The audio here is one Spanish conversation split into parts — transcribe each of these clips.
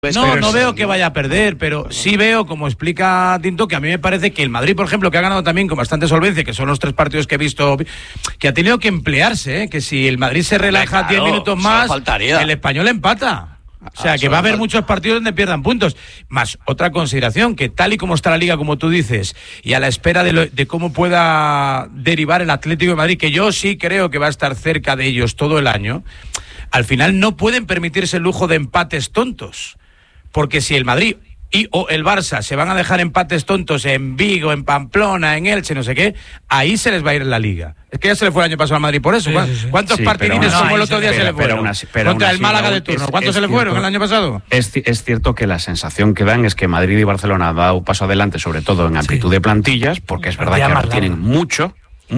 No veo que vaya a perder, pero sí veo, como explica Tinto, que a mí me parece que el Madrid, por ejemplo, que ha ganado también con bastante solvencia, que son los 3 partidos que he visto, que ha tenido que emplearse, que si el Madrid se relaja 10 minutos más, el Español empata. O sea, que va a haber muchos partidos donde pierdan puntos. Más otra consideración, que tal y como está la Liga, como tú dices, y a la espera de cómo pueda derivar el Atlético de Madrid, que yo sí creo que va a estar cerca de ellos todo el año, al final no pueden permitirse el lujo de empates tontos. Porque si el Madrid o el Barça se van a dejar empates tontos en Vigo, en Pamplona, en Elche, no sé qué, ahí se les va a ir en la Liga. Es que ya se le fue el año pasado al Madrid por eso. Sí. ¿Cuántos partidines como el otro día se le fueron? Contra el Málaga de turno. ¿Cuántos se le fueron el año pasado? Es cierto que la sensación que dan es que Madrid y Barcelona han dado un paso adelante, sobre todo en amplitud de plantillas, porque es verdad que ahora tienen mucho.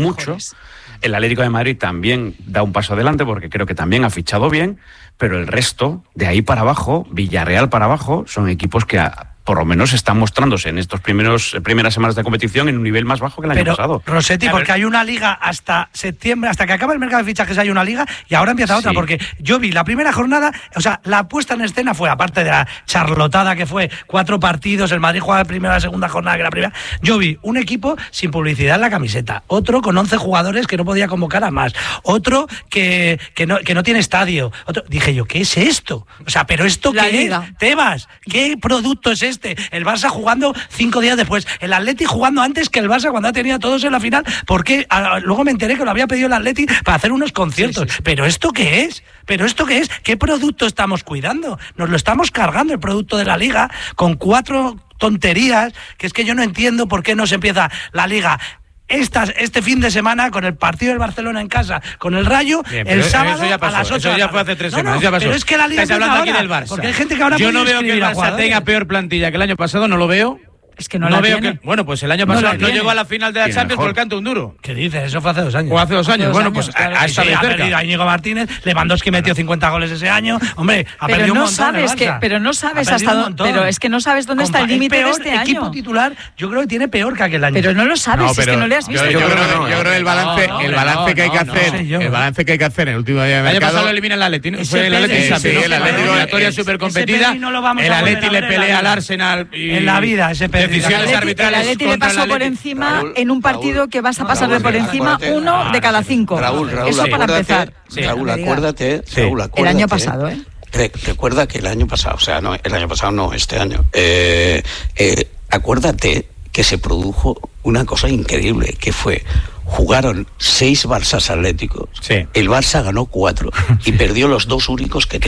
El Atlético de Madrid también da un paso adelante porque creo que también ha fichado bien, pero el resto, de ahí para abajo, Villarreal para abajo, son equipos que por lo menos están mostrándose en estos primeras semanas de competición en un nivel más bajo que el año pasado. Rossetti, porque hay una liga hasta septiembre, hasta que acaba el mercado de fichajes hay una liga y ahora empieza otra, porque yo vi la primera jornada, o sea, la puesta en escena fue, aparte de la charlotada que fue, 4 partidos, el Madrid jugaba la primera, la segunda jornada que la primera, yo vi un equipo sin publicidad en la camiseta, otro con 11 jugadores que no podía convocar a más, otro que no tiene estadio, otro, dije yo, ¿qué es esto? O sea, ¿pero esto qué es? Tebas, ¿qué producto es este? El Barça jugando 5 días después, el Atleti jugando antes que el Barça cuando ha tenido a todos en la final, porque luego me enteré que lo había pedido el Atleti para hacer unos conciertos. Sí. ¿Pero esto qué es? ¿Qué producto estamos cuidando? Nos lo estamos cargando, el producto de la Liga, con 4 tonterías, que es que yo no entiendo por qué no se empieza la Liga este fin de semana con el partido del Barcelona en casa, con el Rayo. Bien, el sábado a las 8. Eso ya fue hace 3 semanas. Ya pasó. Pero es que la Liga está hablando aquí del Barça. Porque hay gente que ahora yo no veo que el Barça tenga peor plantilla que el año pasado, no lo veo. Es que no la veo tiene. Bueno, pues el año pasado no llegó a la final de la Champions por el canto un duro. ¿Qué dices? Eso fue hace 2 años. O hace 2 años. Bueno, pues ha estado cerca. A Íñigo Martínez, Lewandowski metió 50 goles ese año. Hombre, ha perdido un montón. Pero no sabes hasta dónde. Pero es que no sabes dónde está el límite de este año. El equipo titular, yo creo que tiene peor que aquel año. Pero no lo sabes, es que no le has visto. Yo creo que el balance que hay que hacer, el balance que hay que hacer en el último día de mercado. El año pasado lo elimina el Atleti. Fue el Atleti Champions. El Atleti eliminatoria súper competida. El Atleti le pelea al Arsenal en la vida ese decisiones arbitrales. El Atleti le pasó por encima en un partido que vas a pasarle por encima 1 de cada 5. Raúl, eso para empezar. Raúl, acuérdate. El año pasado, Recuerda que el año pasado, o sea, no, el año pasado no, este año. Acuérdate que se produjo una cosa increíble, que fue: jugaron 6 Barças Atléticos, el Barça ganó 4 y perdió los 2 únicos que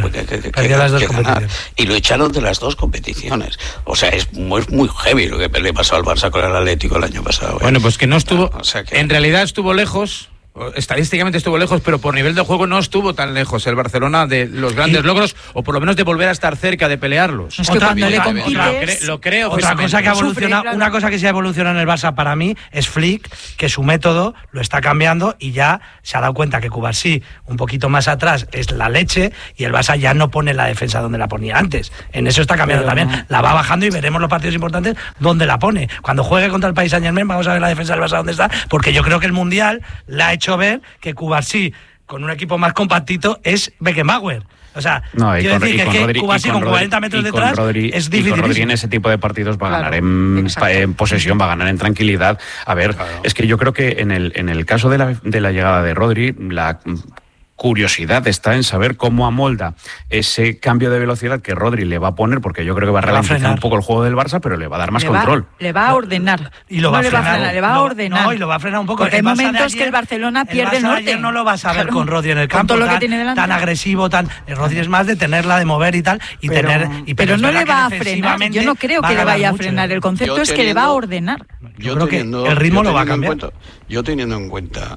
ganar, y lo echaron de las 2 competiciones. O sea, es muy heavy lo que le pasó al Barça con el Atlético el año pasado. Bueno, pues que no estuvo, en realidad estuvo lejos. Estadísticamente estuvo lejos, pero por nivel de juego no estuvo tan lejos el Barcelona de los grandes logros, o por lo menos de volver a estar cerca de pelearlos. Es que cuando le compites, lo creo. Otra cosa que ha evolucionado, una cosa que se ha evolucionado en el Barça para mí es Flick, que su método lo está cambiando y ya se ha dado cuenta que Cubarsí un poquito más atrás es la leche y el Barça ya no pone la defensa donde la ponía antes. En eso está cambiando también. La va bajando y veremos los partidos importantes donde la pone. Cuando juegue contra el Paris Saint-Germain vamos a ver la defensa del Barça dónde está, porque yo creo que el Mundial la ha hecho ver que Cubarsí con un equipo más compactito es Beckenbauer. O sea, quiero decir que Cubarsí con 40 metros detrás es difícil. Y con Rodri en ese tipo de partidos va a ganar en posesión, va a ganar en tranquilidad. A ver, es que yo creo que en el caso de la llegada de Rodri, la curiosidad está en saber cómo amolda ese cambio de velocidad que Rodri le va a poner, porque yo creo que va a ralentizar un poco el juego del Barça, pero le va a dar más control. Le va a ordenar. Y lo va a frenar. Le va a ordenar. No, y lo va a frenar un poco. Porque hay momentos que el Barcelona pierde el norte. Ayer no lo vas a ver con Rodri en el campo, tan agresivo, Rodri es más de tenerla, de mover y tal, pero no le va a frenar. Yo no creo que le vaya a frenar. El concepto es que le va a ordenar. Yo creo que el ritmo lo va a cambiar. Yo teniendo en cuenta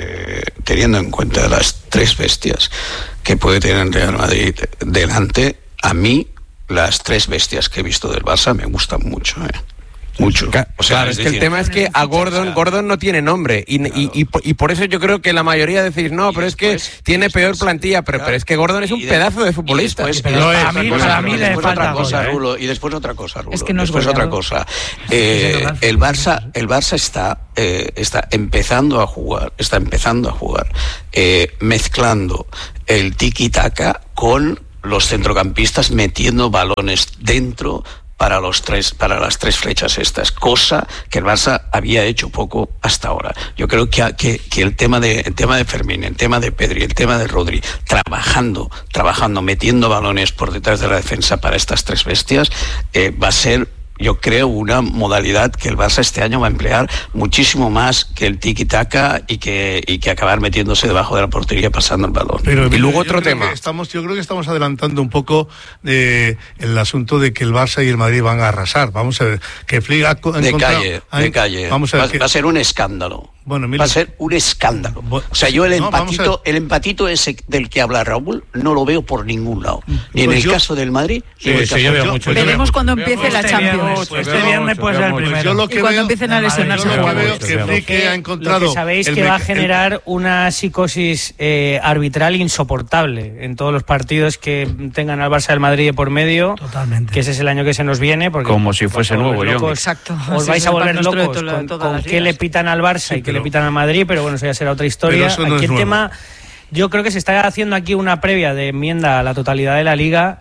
las 3 bestias que puede tener el Real Madrid delante, a mí las 3 bestias que he visto del Barça me gustan mucho, mucho. O sea, claro, es que el tema es que a Gordon no tiene nombre y por eso yo creo que la mayoría decís no, pero es que tiene peor plantilla, pero es que Gordon es un pedazo de futbolista. A mí le falta otra cosa, Rulo, y después otra cosa, Rulo. Es que no es otra cosa. El Barça está empezando a jugar, mezclando el tiki-taka con los centrocampistas metiendo balones dentro para las tres flechas estas, cosa que el Barça había hecho poco hasta ahora. Yo creo que el tema de Fermín, el tema de Pedri, el tema de Rodri, trabajando, metiendo balones por detrás de la defensa para estas tres bestias, va a ser, yo creo, una modalidad que el Barça este año va a emplear muchísimo más que el tiki-taka y que acabar metiéndose debajo de la portería pasando el balón. Pero, y luego otro tema. Yo creo que estamos adelantando un poco el asunto de que el Barça y el Madrid van a arrasar. Vamos a ver, que Flick ha encontrado... De calle. Vamos a ver va a ser un escándalo. Bueno, va a ser un escándalo. O sea, yo el empatito ese del que habla Raúl no lo veo por ningún lado. Ni en el caso del Madrid, ni en el caso del Barça. Veremos cuando empiece la Champions. Este viernes puede ser el primero. Y cuando empiecen a lesionarse jugadores. Lo que sabéis que va a generar una psicosis arbitral insoportable en todos los partidos que tengan al Barça del Madrid por medio. Totalmente. Que ese es el año que se nos viene. Porque como si fuese nuevo, yo. Exacto. Os vais a volver locos con qué le pitan al Barça y qué le pitan al Madrid, pero bueno, eso ya será otra historia. Aquí el tema, yo creo que se está haciendo aquí una previa de enmienda a la totalidad de la Liga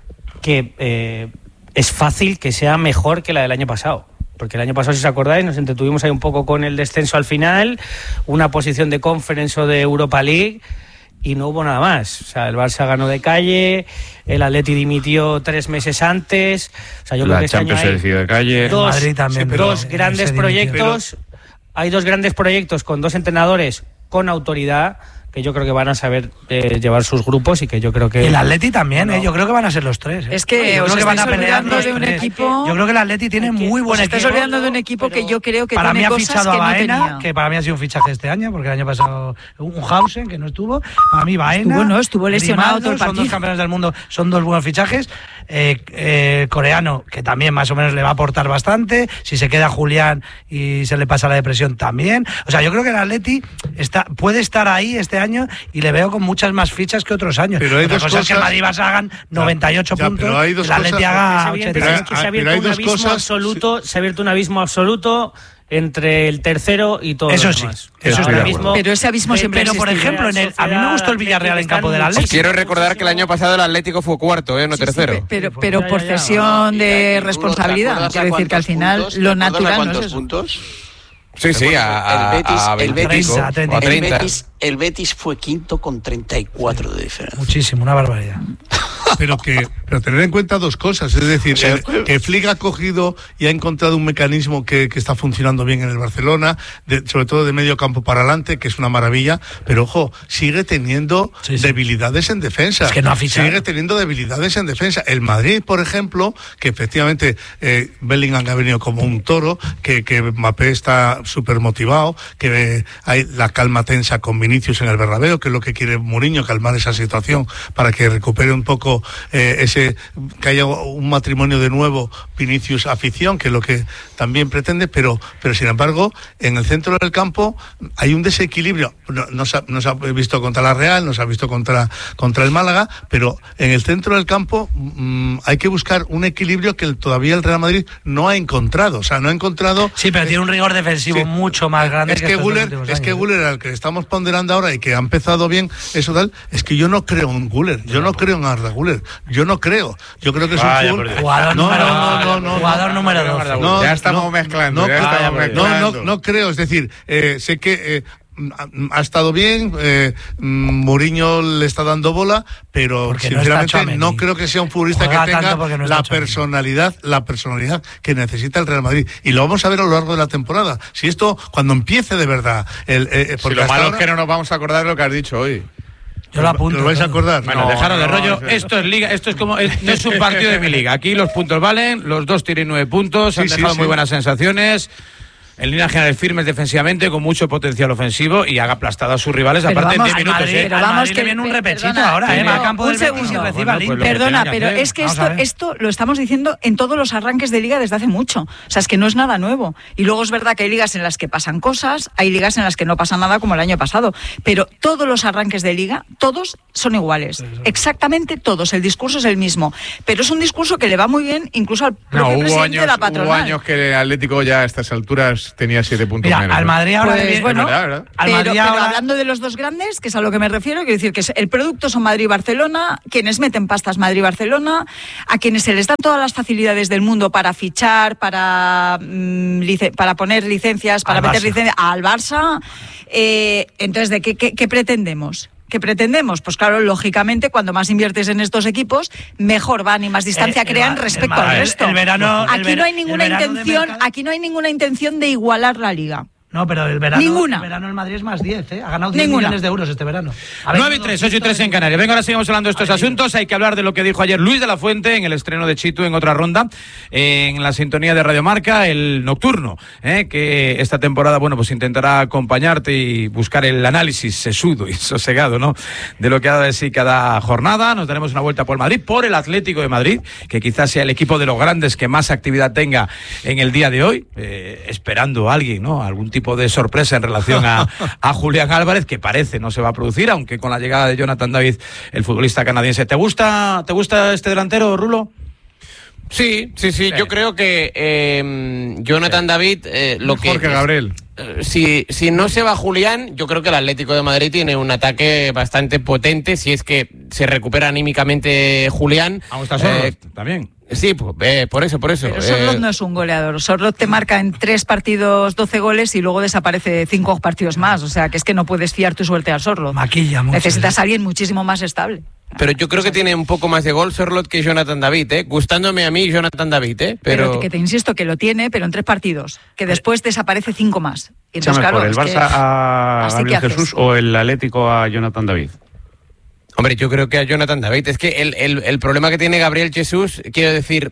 que es fácil que sea mejor que la del año pasado. Porque el año pasado, si os acordáis, nos entretuvimos ahí un poco con el descenso al final, una posición de Conference o de Europa League, y no hubo nada más. O sea, el Barça ganó de calle, el Atleti dimitió 3 meses antes. O sea, yo creo que este año hay de calle. dos grandes proyectos. Hay 2 grandes proyectos con 2 entrenadores con autoridad que yo creo que van a saber llevar sus grupos y que yo creo que... Y el Atleti también, yo creo que van a ser los 3. Es que os van a pelear de un equipo... Yo creo que el Atleti tiene muy buen equipo. Os estáis olvidando de un equipo que yo creo que para tiene mí ha fichado a Baena, que para mí ha sido un fichaje este año, porque el año pasado un Hausen, que no estuvo. Para mí Baena... Estuvo lesionado todo el partido. Son 2 campeones del mundo, son 2 buenos fichajes. Coreano, que también más o menos le va a aportar bastante. Si se queda Julián y se le pasa la depresión, también. O sea, yo creo que el Atleti puede estar ahí este año y le veo con muchas más fichas que otros años. Pero hay 2 cosas que el Madrid hagan 98 puntos, pero hay 2 el Atleti haga 80. Se ha abierto un abismo absoluto entre el tercero y todo eso lo sí, demás. Eso pero ese abismo siempre pero por ejemplo, a mí me gustó el Villarreal en campo del Atlético. Quiero recordar que el año pasado el Atlético fue 4º, no tercero. Pero por cesión de responsabilidad. Quiero decir que al final lo natural no es eso. ¿Puntos? Sí, a 30. El Betis fue 5º con 34 de diferencia. Muchísimo, una barbaridad. Pero tener en cuenta 2 cosas, es decir, que Flick ha cogido y ha encontrado un mecanismo que está funcionando bien en el Barcelona, sobre todo de medio campo para adelante, que es una maravilla, pero ojo, sigue teniendo debilidades en defensa. Es que no ha fichado. Sigue teniendo debilidades en defensa. El Madrid, por ejemplo, que efectivamente Bellingham ha venido como un toro, que Mbappé está súper motivado, que hay la calma tensa con Vinicius en el Bernabéu, que es lo que quiere Mourinho, calmar esa situación para que recupere un poco que haya un matrimonio de nuevo Vinicius afición, que es lo que también pretende, pero sin embargo en el centro del campo hay un desequilibrio. No se ha visto contra la Real, no se ha visto contra el Málaga, pero en el centro del campo hay que buscar un equilibrio que todavía el Real Madrid no ha encontrado. O sea, no ha encontrado... Sí, pero tiene un rigor defensivo mucho más grande. Es que Güler, al que estamos ponderando ahora y que ha empezado bien, eso tal, es que yo no creo en Güler, yo no creo en Arda Güler. Yo no creo. Yo creo que es un jugador número 2. Ya estamos mezclando. No creo. Es decir, sé que ha estado bien, Mourinho le está dando bola, pero porque sinceramente no creo que sea un futbolista que tenga la personalidad que necesita el Real Madrid. Y lo vamos a ver a lo largo de la temporada. Si esto, cuando empiece de verdad... porque lo malo es que no nos vamos a acordar de lo que has dicho hoy. Yo lo apunto. ¿Lo vais a acordar? Bueno, dejaros de rollo. Esto es liga, esto es como... no es un partido de mi liga. Aquí los puntos valen, los 2 tienen 9 puntos, han dejado muy buenas sensaciones. En líneas generales firmes defensivamente, con mucho potencial ofensivo y haga aplastado a sus rivales, pero aparte vamos, en 10 minutos. Pero vamos, que viene un repechito ahora, va a campo del Betis y reciba al Inter. Perdona, pero es que esto lo estamos diciendo en todos los arranques de liga desde hace mucho. O sea, es que no es nada nuevo. Y luego es verdad que hay ligas en las que pasan cosas, hay ligas en las que no pasa nada como el año pasado. Pero todos los arranques de liga, todos son iguales. Exactamente todos. El discurso es el mismo. Pero es un discurso que le va muy bien incluso al propio presidente de la patronal. Hubo años que el Atlético ya a estas alturas Alavés tenía 7 puntos menos. Al Madrid ahora... Pues, bueno, ¿verdad? Pero hablando de los dos grandes, que es a lo que me refiero, quiero decir que el producto son Madrid y Barcelona, quienes meten pastas Madrid y Barcelona, a quienes se les dan todas las facilidades del mundo para fichar, para poner licencias, para meter licencias al Barça. Entonces, ¿de qué pretendemos? ¿Qué pretendemos? Pues claro, lógicamente, cuando más inviertes en estos equipos, mejor van y más distancia crean respecto al resto. Aquí no hay ninguna intención de igualar la liga. No, pero el verano, ninguna. El verano el Madrid es más 10, ¿eh? Ha ganado 10 millones de euros este verano. 9-3, 8-3 en Canarias. Venga, ahora seguimos hablando de estos asuntos. Hay que hablar de lo que dijo ayer Luis de la Fuente en el estreno de Chitu en otra ronda, en la sintonía de Radio Marca, el nocturno, que esta temporada, bueno, pues intentará acompañarte y buscar el análisis sesudo y sosegado, ¿no?, de lo que ha dado de sí cada jornada. Nos daremos una vuelta por Madrid, por el Atlético de Madrid, que quizás sea el equipo de los grandes que más actividad tenga en el día de hoy, esperando a alguien, ¿no?, algún tipo de sorpresa en relación a Julián Álvarez, que parece no se va a producir, aunque con la llegada de Jonathan David, el futbolista canadiense. ¿Te gusta este delantero, Rulo? Sí. Yo creo que Jonathan David, mejor que Gabriel. Si no se va Julián, yo creo que el Atlético de Madrid tiene un ataque bastante potente si es que se recupera anímicamente Julián. Aún está Sorloth también. Sí, por eso. Pero Sorloth no es un goleador. Sorloth te marca en 3 partidos 12 goles y luego desaparece 5 partidos más. O sea, que es que no puedes fiar tu suerte al Sorloth. Maquilla mucho. Necesitas a alguien muchísimo más estable. Pero yo creo que tiene un poco más de gol Sorloth que Jonathan David, gustándome a mí Jonathan David, pero que te insisto que lo tiene, pero en 3 partidos, que después desaparece 5 más. Y entonces, claro, ¿el Barça a Gabriel Jesús o el Atlético a Jonathan David? Hombre, yo creo que a Jonathan David. Es que el problema que tiene Gabriel Jesús, quiero decir,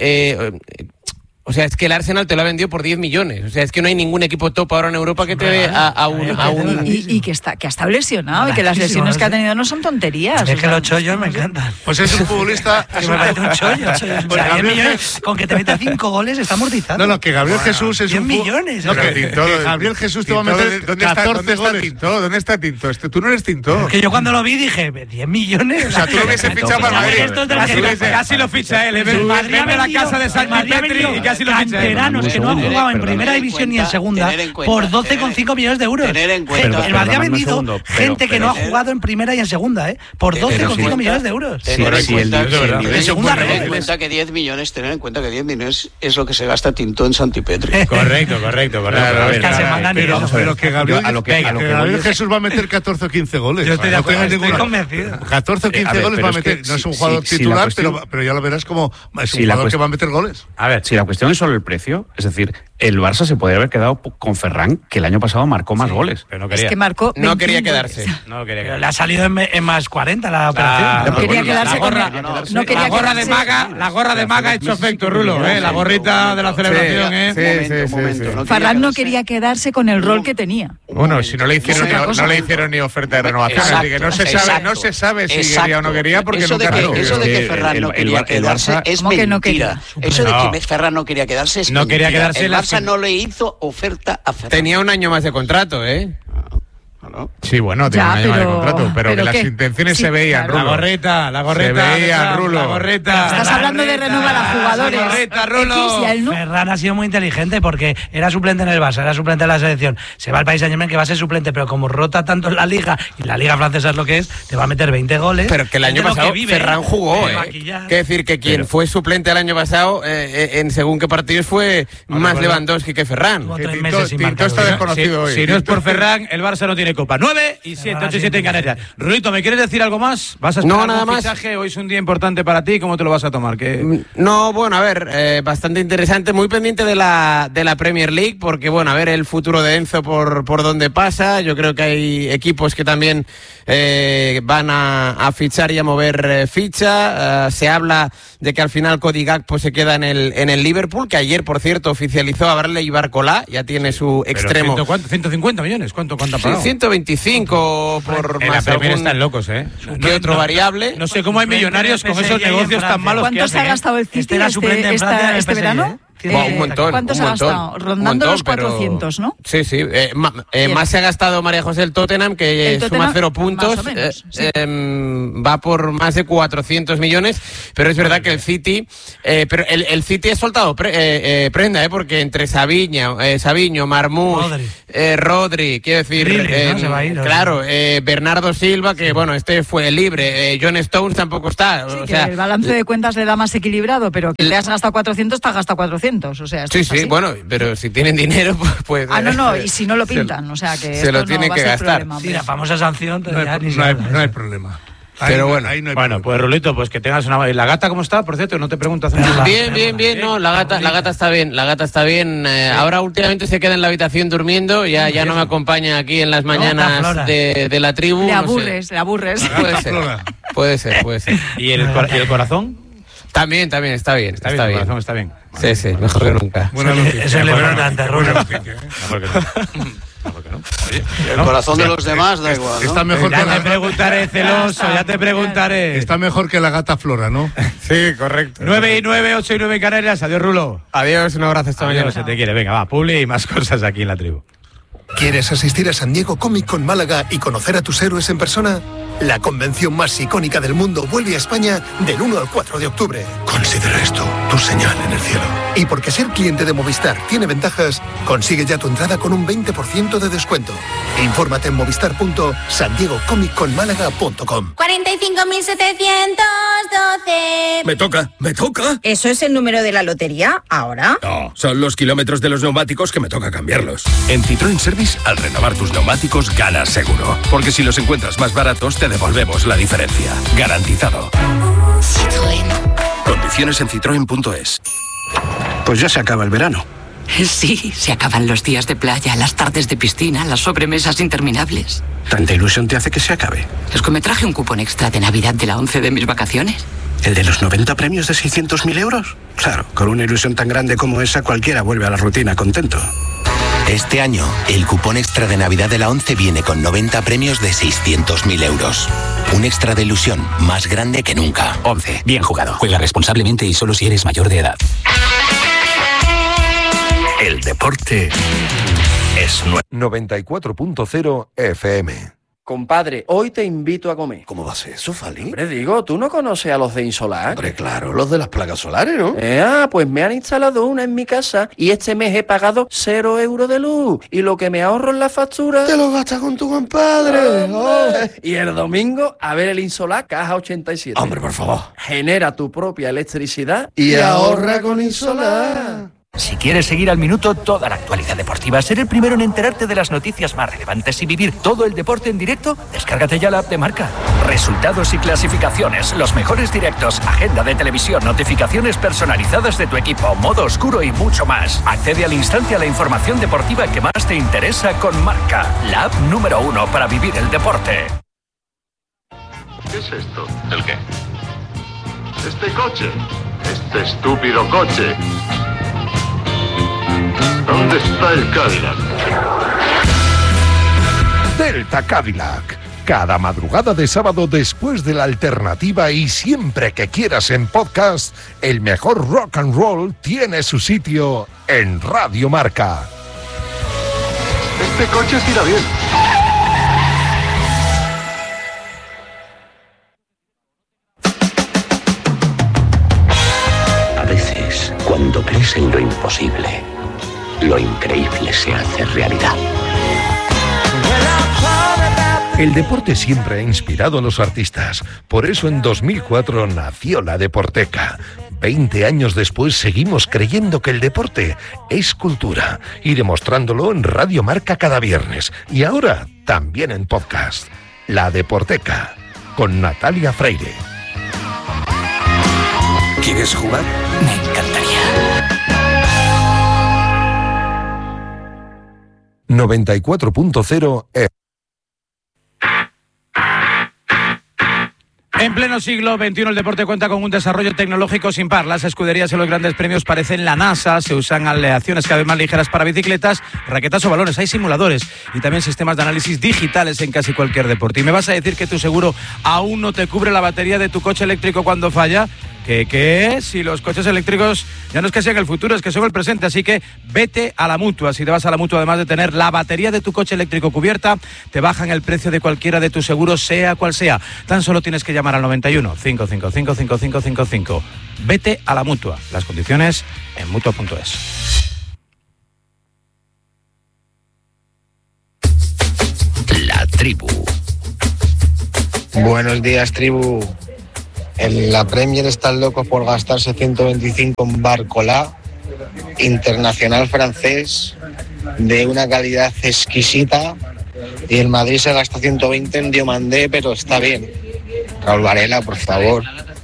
o sea, es que el Arsenal te lo ha vendido por 10 millones. O sea, es que no hay ningún equipo top ahora en Europa que te dé a un... Y que ha estado lesionado y que las lesiones que ha tenido no son tonterías. Es que los chollos me encantan. Pues es un futbolista... que me parece un chollo. Pues 10 millones, con que te meta 5 goles está amortizado. No, que Gabriel Jesús es 10 millones. No, que Gabriel Jesús te va a meter 14 goles. ¿Dónde está Tinto? Tú no eres Tinto. Que yo cuando lo vi dije, 10 millones. O sea, tú lo hubiese fichado para Madrid. Casi lo ficha él. Madrid a la casa de San Petri y casi canteranos que no han jugado en primera división ni en segunda por 12,5 millones de euros. El Madrid ha vendido gente que no ha jugado en primera y en segunda, por 12,5 millones de euros. Tener en cuenta que 10 millones es lo que se gasta Tinto en Santipetri. Correcto. Pero que Gabriel Jesús va a meter 14 o 15 goles. Yo estoy convencido. 14 o 15 goles va a meter. No es un jugador titular, pero ya lo verás como es un jugador que va a meter goles. A ver, si la cuestión es solo el precio, es decir, el Barça se podría haber quedado con Ferran, que el año pasado marcó más goles. Pero no quería. Es que marcó no quería quedarse. Le ha salido en más 40 la operación. No quería quedarse con la gorra de maga ha hecho efecto, Rulo, la gorrita de la celebración, Ferran no quería quedarse con el rol que tenía. Bueno, si no le hicieron ni oferta de renovación, así que no se sabe si quería o no quería porque eso nunca eso de que Ferran no quería quedarse es mentira. Eso de que Ferran no quería quedarse es mentira. El Barça no le hizo oferta a Ferran. Tenía un año más de contrato, Sí, bueno, tenía un año más de contrato, pero que las intenciones se veían, Rulo. La gorrita. Se veía, Rulo. La gorrita. Estás hablando de renovar a jugadores. La gorrita, Rulo. Ferran ha sido muy inteligente porque era suplente en el Barça, era suplente en la selección. Se va al Paris Saint-Germain que va a ser suplente, pero como rota tanto en la Liga, y la Liga francesa es lo que es, te va a meter 20 goles. Pero que el año pasado Ferran jugó, Quiere decir que quien fue suplente el año pasado, en según qué partidos fue más Lewandowski que Ferran. Tinto está desconocido hoy. Si no es por Ferran, el Barça no tiene Copa. 9 y 7, 8 y 7 en Canarias. Rulito, ¿me quieres decir algo más? ¿Vas a esperar nada más? Fichaje? Hoy es un día importante para ti. ¿Cómo te lo vas a tomar? No, bueno, a ver, bastante interesante. Muy pendiente de la Premier League, porque, bueno, a ver el futuro de Enzo por dónde pasa. Yo creo que hay equipos que también van a fichar y a mover ficha. Se habla de que al final Cody Gakpo se queda en el Liverpool, que ayer, por cierto, oficializó a Bradley Barcola. Ya tiene su extremo. ¿150 millones? ¿Cuánto ha pagado? 125 por en más la Premier están locos, ¿Qué otro variable? No sé cómo hay millonarios con esos negocios tan malos que hacen. ¿Cuánto se ha gastado el City este verano? Un montón. ¿Cuántos ha gastado? Rondando los 400, ¿no? Sí. Más se ha gastado María José el Tottenham, que suma 0 puntos. Menos, va por más de 400 millones, pero es verdad que el City... pero el City ha soltado prenda, porque entre Savinho, Marmoush, Rodri, quiero decir... ¿no? Se va a ir, claro, Bernardo Silva, que bueno, este fue libre. John Stones tampoco está. El balance de cuentas le da más equilibrado, pero que le has gastado 400, te has gastado 400. O sea, sí, bueno, pero si tienen dinero, pues... y si no lo pintan, se lo tienen que gastar. Sí, la famosa sanción... No hay problema. Pero bueno, pues Rulito, pues que tengas una... ¿La gata cómo está? Por cierto, no te pregunto hace nada. Bien, no, la gata está bien, ahora últimamente se queda en la habitación durmiendo, ya no me acompaña aquí en las mañanas de la tribu. Le aburres. Puede ser. ¿Y el corazón? También está bien. El corazón está bien. Sí, mejor que nunca. Buena noticia. Eso le importante, Rulo. El corazón de los demás da igual, ¿no? Está mejor ya te preguntaré, celoso, ya te preguntaré. Está mejor que la gata Flora, ¿no? Sí, correcto. 9:09, 8:09 en Canarias. Adiós, Rulo. Adiós, un abrazo esta mañana. Se te quiere. Venga, va, Publi y más cosas aquí en la tribu. ¿Quieres asistir a San Diego Comic Con Málaga y conocer a tus héroes en persona? La convención más icónica del mundo vuelve a España del 1 al 4 de octubre. Considera esto tu señal en el cielo. Y porque ser cliente de Movistar tiene ventajas, consigue ya tu entrada con un 20% de descuento. Infórmate en movistar.sandiegocomicconmálaga.com. 45.712. Me toca. ¿Eso es el número de la lotería ahora? No, son los kilómetros de los neumáticos que me toca cambiarlos. En Citroën Service, al renovar tus neumáticos, ganas seguro. Porque si los encuentras más baratos, te devolvemos la diferencia. Garantizado. Citroën. Condiciones en citroen.es. Pues ya se acaba el verano. Sí, se acaban los días de playa, las tardes de piscina, las sobremesas interminables. ¿Tanta ilusión te hace que se acabe? Es que me traje un cupón extra de Navidad de la 11 de mis vacaciones. ¿El de los 90 premios de 600.000 euros? Claro, con una ilusión tan grande como esa, cualquiera vuelve a la rutina contento. Este año, el cupón extra de Navidad de la 11 viene con 90 premios de 600.000 euros. Un extra de ilusión más grande que nunca. 11. Bien jugado. Juega responsablemente y solo si eres mayor de edad. El deporte es 94.0 FM. Compadre, hoy te invito a comer. ¿Cómo va a ser eso, Fali? Hombre, digo, ¿tú no conoces a los de Insolar? Hombre, claro, los de las placas solares, ¿no? Pues me han instalado una en mi casa y este mes he pagado 0 euros de luz. Y lo que me ahorro en la factura... ¡Te lo gastas con tu compadre! Oh. Y el domingo, a ver el Insolar Caja 87. Hombre, por favor. Genera tu propia electricidad y ahorra con Insolar. Si quieres seguir al minuto toda la actualidad deportiva, ser el primero en enterarte de las noticias más relevantes y vivir todo el deporte en directo, descárgate ya la app de Marca. Resultados y clasificaciones, los mejores directos, agenda de televisión, notificaciones personalizadas de tu equipo, modo oscuro y mucho más. Accede al instante a la información deportiva que más te interesa con Marca, la app número 1 para vivir el deporte. ¿Qué es esto? ¿El qué? Este coche. Este estúpido coche. ¿Dónde está el Cadillac? Delta Cadillac. Cada madrugada de sábado después de la alternativa y siempre que quieras en podcast, el mejor rock and roll tiene su sitio en Radio Marca. Este coche sí irá bien. A veces, cuando crees en lo imposible, lo increíble se hace realidad. El deporte siempre ha inspirado a los artistas. Por eso en 2004 nació la Deporteca. 20 años después seguimos creyendo que el deporte es cultura y demostrándolo en Radio Marca cada viernes. Y ahora también en podcast. La Deporteca, con Natalia Freire. ¿Quieres jugar? Me encantaría. 94.0 FM. En pleno siglo XXI el deporte cuenta con un desarrollo tecnológico sin par. Las escuderías en los grandes premios parecen la NASA, se usan aleaciones cada vez más ligeras para bicicletas, raquetas o balones, hay simuladores y también sistemas de análisis digitales en casi cualquier deporte. ¿Y me vas a decir que tu seguro aún no te cubre la batería de tu coche eléctrico cuando falla? que si los coches eléctricos ya no es que sean el futuro, es que son el presente, así que vete a la Mutua. Si te vas a la Mutua, además de tener la batería de tu coche eléctrico cubierta, te bajan el precio de cualquiera de tus seguros, sea cual sea. Tan solo tienes que llamar al 91 555 5555. Vete a la Mutua. Las condiciones en mutua.es. La tribu. Buenos días, tribu. En la Premier están locos por gastarse 125 en Barcola, internacional francés, de una calidad exquisita, y el Madrid se gasta 120 en Diomandé, pero está bien. Raúl Varela, por favor.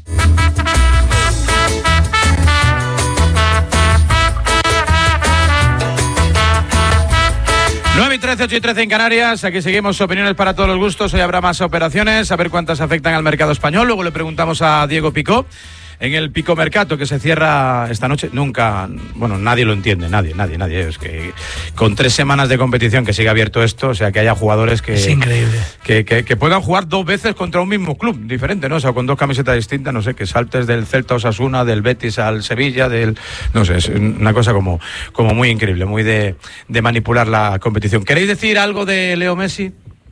9:13, 8:13 en Canarias. Aquí seguimos, opiniones para todos los gustos. Hoy habrá más operaciones, a ver cuántas afectan al mercado español. Luego le preguntamos a Diego Picó. En el Pico Mercato, que se cierra esta noche, nunca, bueno, nadie lo entiende, nadie. Es que con 3 semanas de competición que siga abierto esto, o sea, que haya jugadores que... Es increíble. Que puedan jugar 2 veces contra un mismo club diferente, ¿no? O sea, con 2 camisetas distintas, no sé, que saltes del Celta a Osasuna, del Betis al Sevilla, no sé, es una cosa como muy increíble, muy de manipular la competición. ¿Queréis decir algo de Leo Messi?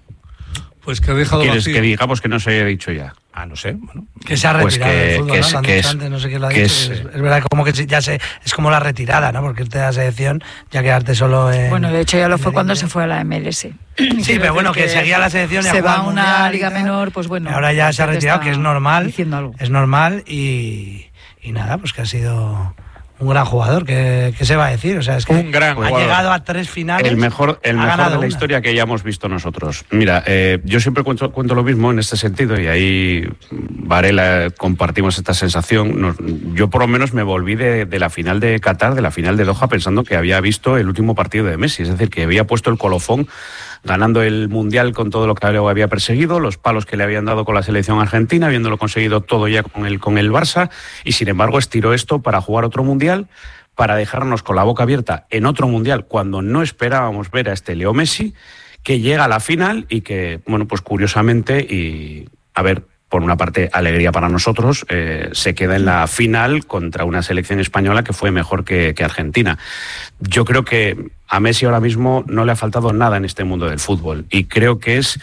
Pues que ha dejado vacío. Que digamos que no se haya dicho ya. No sé, bueno. Que se ha retirado del fútbol, ¿no? Antes, no sé quién lo ha dicho. Es verdad, como que ya es como la retirada, ¿no? Porque irte a la selección, ya quedarte solo en... Bueno, de hecho ya lo fue cuando se fue a la MLS. Sí, pero bueno, que seguía la selección y se va a una liga menor, pues bueno. Ahora ya se ha retirado, que es normal. Diciendo algo. Es normal y nada, pues que ha sido... un gran jugador, ¿qué se va a decir? O sea, es que un gran ha llegado a 3 finales. El mejor de la historia que hayamos visto nosotros. Mira, yo siempre cuento lo mismo en este sentido, y ahí Varela compartimos esta sensación. Yo por lo menos me volví de la final de Qatar, de la final de Doha, pensando que había visto el último partido de Messi, es decir, que había puesto el colofón ganando el Mundial con todo lo que había perseguido, los palos que le habían dado con la selección argentina, habiéndolo conseguido todo ya con el Barça, y sin embargo estiró esto para jugar otro Mundial, para dejarnos con la boca abierta en otro Mundial, cuando no esperábamos ver a este Leo Messi, que llega a la final y que, bueno, pues curiosamente, y a ver, por una parte, alegría para nosotros, se queda en la final contra una selección española que fue mejor que Argentina. Yo creo que a Messi ahora mismo no le ha faltado nada en este mundo del fútbol, y creo que es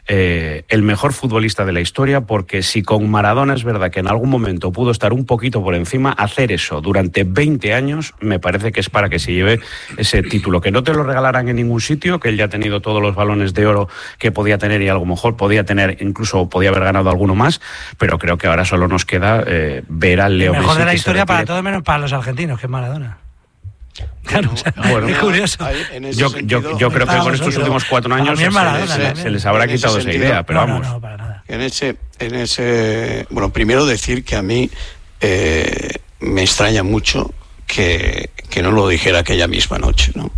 el mejor futbolista de la historia, porque si con Maradona es verdad que en algún momento pudo estar un poquito por encima, hacer eso durante 20 años me parece que es para que se lleve ese título, que no te lo regalarán en ningún sitio, que él ya ha tenido todos los balones de oro que podía tener, y a lo mejor podía tener, incluso podía haber ganado alguno más, pero creo que ahora solo nos queda ver al Leo Messi. El mejor de la historia para todo menos para los argentinos, que es Maradona. Claro, bueno, es curioso. Yo creo que con estos últimos 4 años se les habrá quitado esa idea, pero vamos. No, para nada. En ese, bueno, primero decir que a mí me extraña mucho que no lo dijera aquella misma noche, ¿no?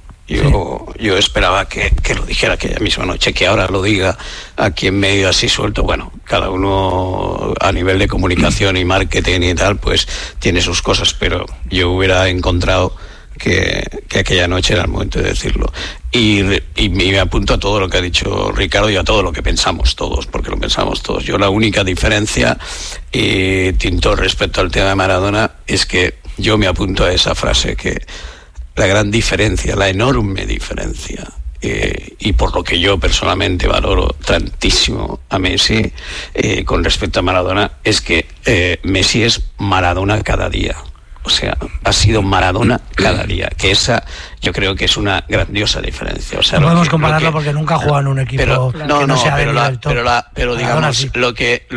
Yo esperaba que lo dijera aquella misma noche, que ahora lo diga aquí en medio así suelto. Bueno, cada uno a nivel de comunicación y marketing y tal, pues tiene sus cosas, pero yo hubiera encontrado que aquella noche era el momento de decirlo. Y me apunto a todo lo que ha dicho Ricardo y a todo lo que pensamos todos, porque lo pensamos todos. Yo la única diferencia, Tinto, respecto al tema de Maradona, es que yo me apunto a esa frase, que la gran diferencia, la enorme diferencia, y por lo que yo personalmente valoro tantísimo a Messi con respecto a Maradona, es que Messi es Maradona cada día. O sea, ha sido Maradona cada día, que esa yo creo que es una grandiosa diferencia. O sea, no podemos compararlo porque nunca ha jugado en un equipo pero digamos, sí. lo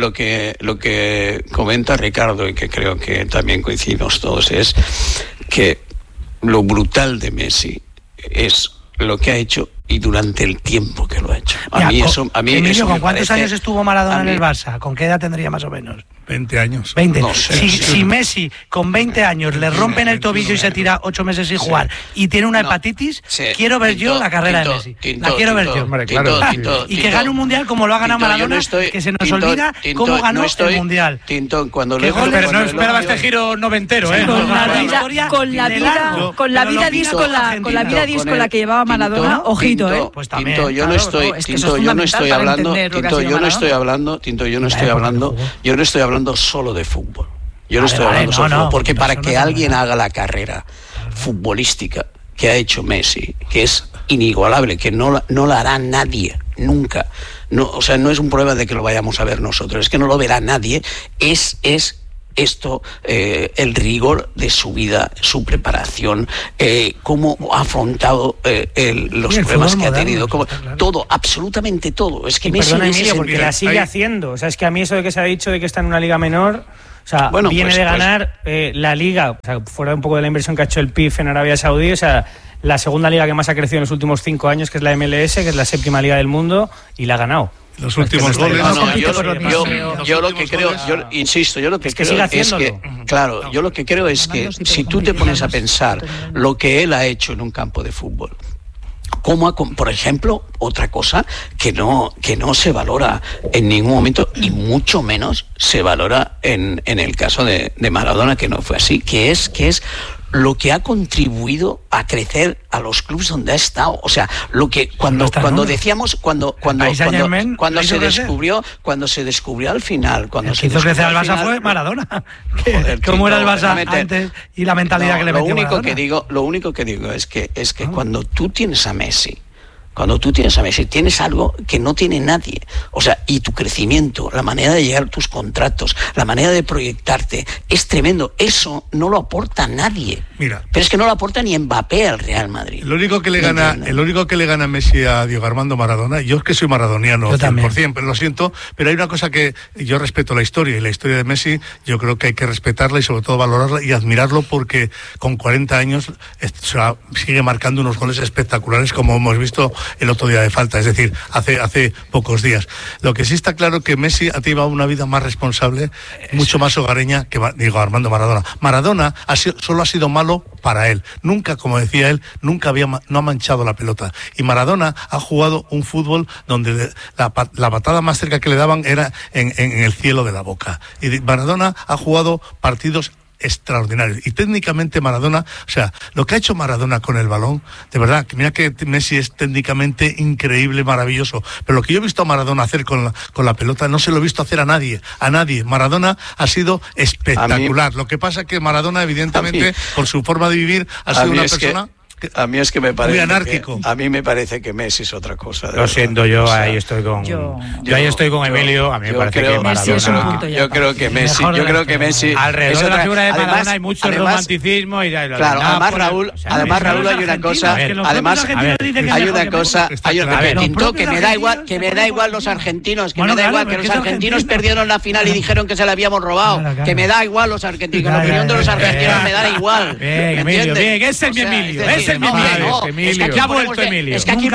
que comenta Ricardo, y que creo que también coincidimos todos, es que lo brutal de Messi es lo que ha hecho y durante el tiempo que lo ha hecho. Emilio, ¿con cuántos años estuvo Maradona en el Barça? ¿Con qué edad tendría más o menos? 20 años. 20. No sé, si Messi con 20 años le rompen el tobillo y se tira 8 meses sin jugar y tiene una hepatitis, quiero ver yo la carrera de Messi. La quiero ver yo. Hombre, claro. Y que gane un mundial como lo ha ganado Maradona, que se nos olvida cómo ganó el mundial. Cuando pero no esperaba este giro noventero, ¿eh? Con la vida díscola que llevaba Maradona, ojito, ¿eh? Pues también. Yo no estoy hablando solo de fútbol. Yo no estoy hablando sobre fútbol, porque para que alguien haga la carrera futbolística que ha hecho Messi, que es inigualable, que no la hará nadie, nunca. No, o sea, no es un problema de que lo vayamos a ver nosotros, es que no lo verá nadie, es esto, el rigor de su vida, su preparación, cómo ha afrontado los problemas que ha tenido, todo, absolutamente todo. Es que Messi, perdona, Emilio, porque la sigue haciendo. O sea, es que a mí eso de que se ha dicho de que está en una liga menor, o sea, bueno, viene de ganar la liga, o sea, fuera un poco de la inversión que ha hecho el PIF en Arabia Saudí, o sea, la segunda liga que más ha crecido en los últimos 5 años, que es la MLS, que es la 7ª liga del mundo, y la ha ganado. Los últimos goles. Yo lo que creo, insisto, yo lo que creo es que, claro, yo lo que creo es que si tú te pones a pensar lo que él ha hecho en un campo de fútbol, como por ejemplo, otra cosa que no se valora en ningún momento, y mucho menos se valora en el caso de Maradona, que no fue así, que es lo que ha contribuido a crecer a los clubes donde ha estado. O sea, lo que cuando decíamos, cuando se descubrió al final, cuando se hizo crecer al Barça fue Maradona. ¿Cómo era el Barça antes y la mentalidad que le metió Maradona? Lo único que digo es que cuando tú tienes a Messi, tienes algo que no tiene nadie. O sea, y tu crecimiento, la manera de llegar a tus contratos, la manera de proyectarte, es tremendo. Eso no lo aporta nadie. Mira, pero es que no lo aporta ni Mbappé al Real Madrid. El único que le gana Messi a Diego Armando Maradona, yo es que soy maradoniano 100%, pero lo siento, pero hay una cosa que yo respeto la historia, y la historia de Messi yo creo que hay que respetarla y sobre todo valorarla y admirarlo, porque con 40 años sigue marcando unos goles espectaculares, como hemos visto el otro día de falta, es decir, hace pocos días. Lo que sí está claro que Messi ha llevado una vida más responsable, mucho más hogareña que Diego Armando Maradona. Maradona solo ha sido malo para él. Nunca, como decía él, no ha manchado la pelota. Y Maradona ha jugado un fútbol donde la patada más cerca que le daban era en el cielo de la boca. Y Maradona ha jugado partidos extraordinarios. Y técnicamente Maradona, o sea, lo que ha hecho Maradona con el balón, de verdad, que mira que Messi es técnicamente increíble, maravilloso, pero lo que yo he visto a Maradona hacer con la pelota no se lo he visto hacer a nadie. Maradona ha sido espectacular. Lo que pasa es que Maradona, evidentemente, por su forma de vivir, ha sido una persona... A mí es que me parece muy anárquico. A mí me parece que Messi es otra cosa. Lo siento, ahí estoy con ahí estoy con Emilio. A mí me parece que Maradona. Yo creo que Messi alrededor de la figura de Maradona hay mucho romanticismo y claro. Además Raúl hay una cosa. Además hay una cosa. Que me da igual los argentinos. Que me da igual que los argentinos perdieron la final y dijeron que se la habíamos robado. Que me da igual los argentinos. La opinión de los argentinos me da igual. Bien, Emilio. Bien, ese es mi Emilio. Ya ha vuelto Emilio. Es que aquí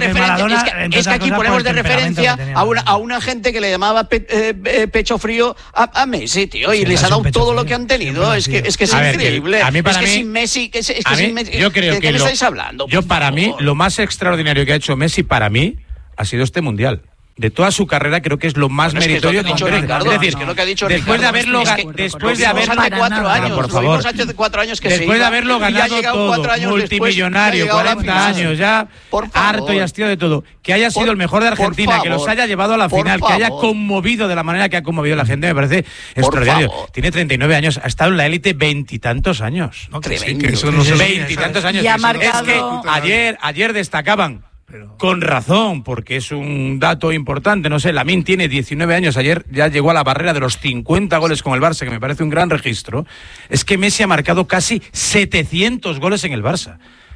ponemos de referencia a una gente que le llamaba pecho frío a Messi, tío, y les ha dado todo lo que han tenido. Es que es increíble. Es que sin Messi, yo creo que ¿de qué estáis hablando? Para mí, lo más extraordinario que ha hecho Messi para mí ha sido este Mundial. De toda su carrera creo que es lo más meritorio que Ricardo. Es decir, que lo que ha dicho después Ricardo, de haberlo hace 4 años, por favor, hace 4 años que después de haberlo ganado todo, multimillonario, 40 años ya, harto y hastiado de todo, que haya sido el mejor de Argentina, que los haya llevado a la final, que haya conmovido de la manera que ha conmovido a la gente, me parece extraordinario. Tiene 39 años, ha estado en la élite 20 y tantos años. 20 y tantos años. Es que ayer destacaban, con razón, porque es un dato importante, no sé, Lamine tiene 19 años, ayer ya llegó a la barrera de los 50 goles con el Barça, que me parece un gran registro. Es que Messi ha marcado casi 700 goles en el Barça.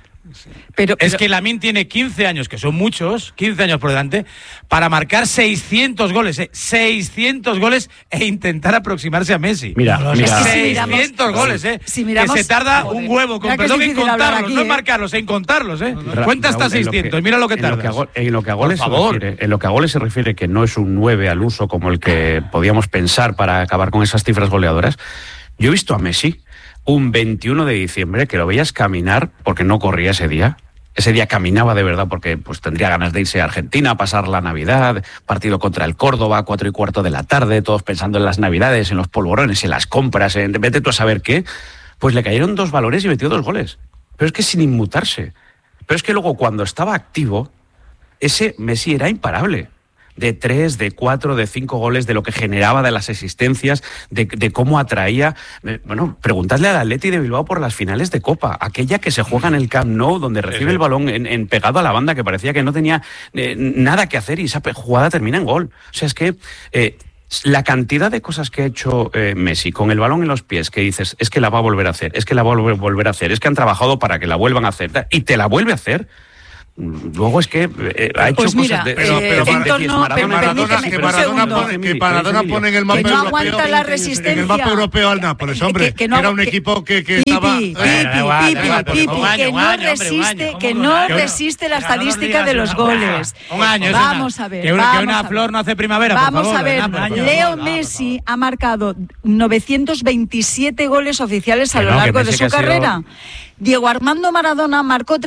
Pero es que Lamine tiene 15 años, que son muchos, 15 años por delante, para marcar 600 goles, 600 goles e intentar aproximarse a Messi. Mira, 600 goles, que se tarda un huevo, con perdón, en contarlos, no en marcarlos, en contarlos, Cuenta hasta 600, mira lo que tarda. En lo que a goles se refiere, que no es un 9 al uso como el que podíamos pensar para acabar con esas cifras goleadoras. Yo he visto a Messi un 21 de diciembre, que lo veías caminar, porque no corría ese día. Ese día caminaba de verdad porque pues tendría ganas de irse a Argentina a pasar la Navidad, partido contra el Córdoba, 4:15 de la tarde, todos pensando en las Navidades, en los polvorones, en las compras, en vete tú a saber qué. Pues le cayeron 2 valores y metió 2 goles. Pero es que sin inmutarse. Pero es que luego cuando estaba activo, ese Messi era imparable. de 3, de 4, de 5 goles, de lo que generaba, de las existencias, de cómo atraía. Bueno, preguntadle al Atleti de Bilbao por las finales de Copa, aquella que se juega en el Camp Nou, donde recibe el balón en pegado a la banda, que parecía que no tenía nada que hacer y esa jugada termina en gol. O sea, es que la cantidad de cosas que ha hecho Messi con el balón en los pies, que dices, es que la va a volver a hacer, es que la va a volver a hacer, es que han trabajado para que la vuelvan a hacer, y te la vuelve a hacer. Luego es que ha hecho mira, cosas que Maradona pone en el mapa que no europeo, aguanta la resistencia, en el mapa europeo al Nápoles, hombre, que era un equipo que estaba que no resiste la estadística de los goles. Un año, vamos a ver, que una flor no hace primavera. Vamos a ver, Leo Messi ha marcado 927 goles oficiales a lo largo de su carrera. Diego Armando Maradona marcó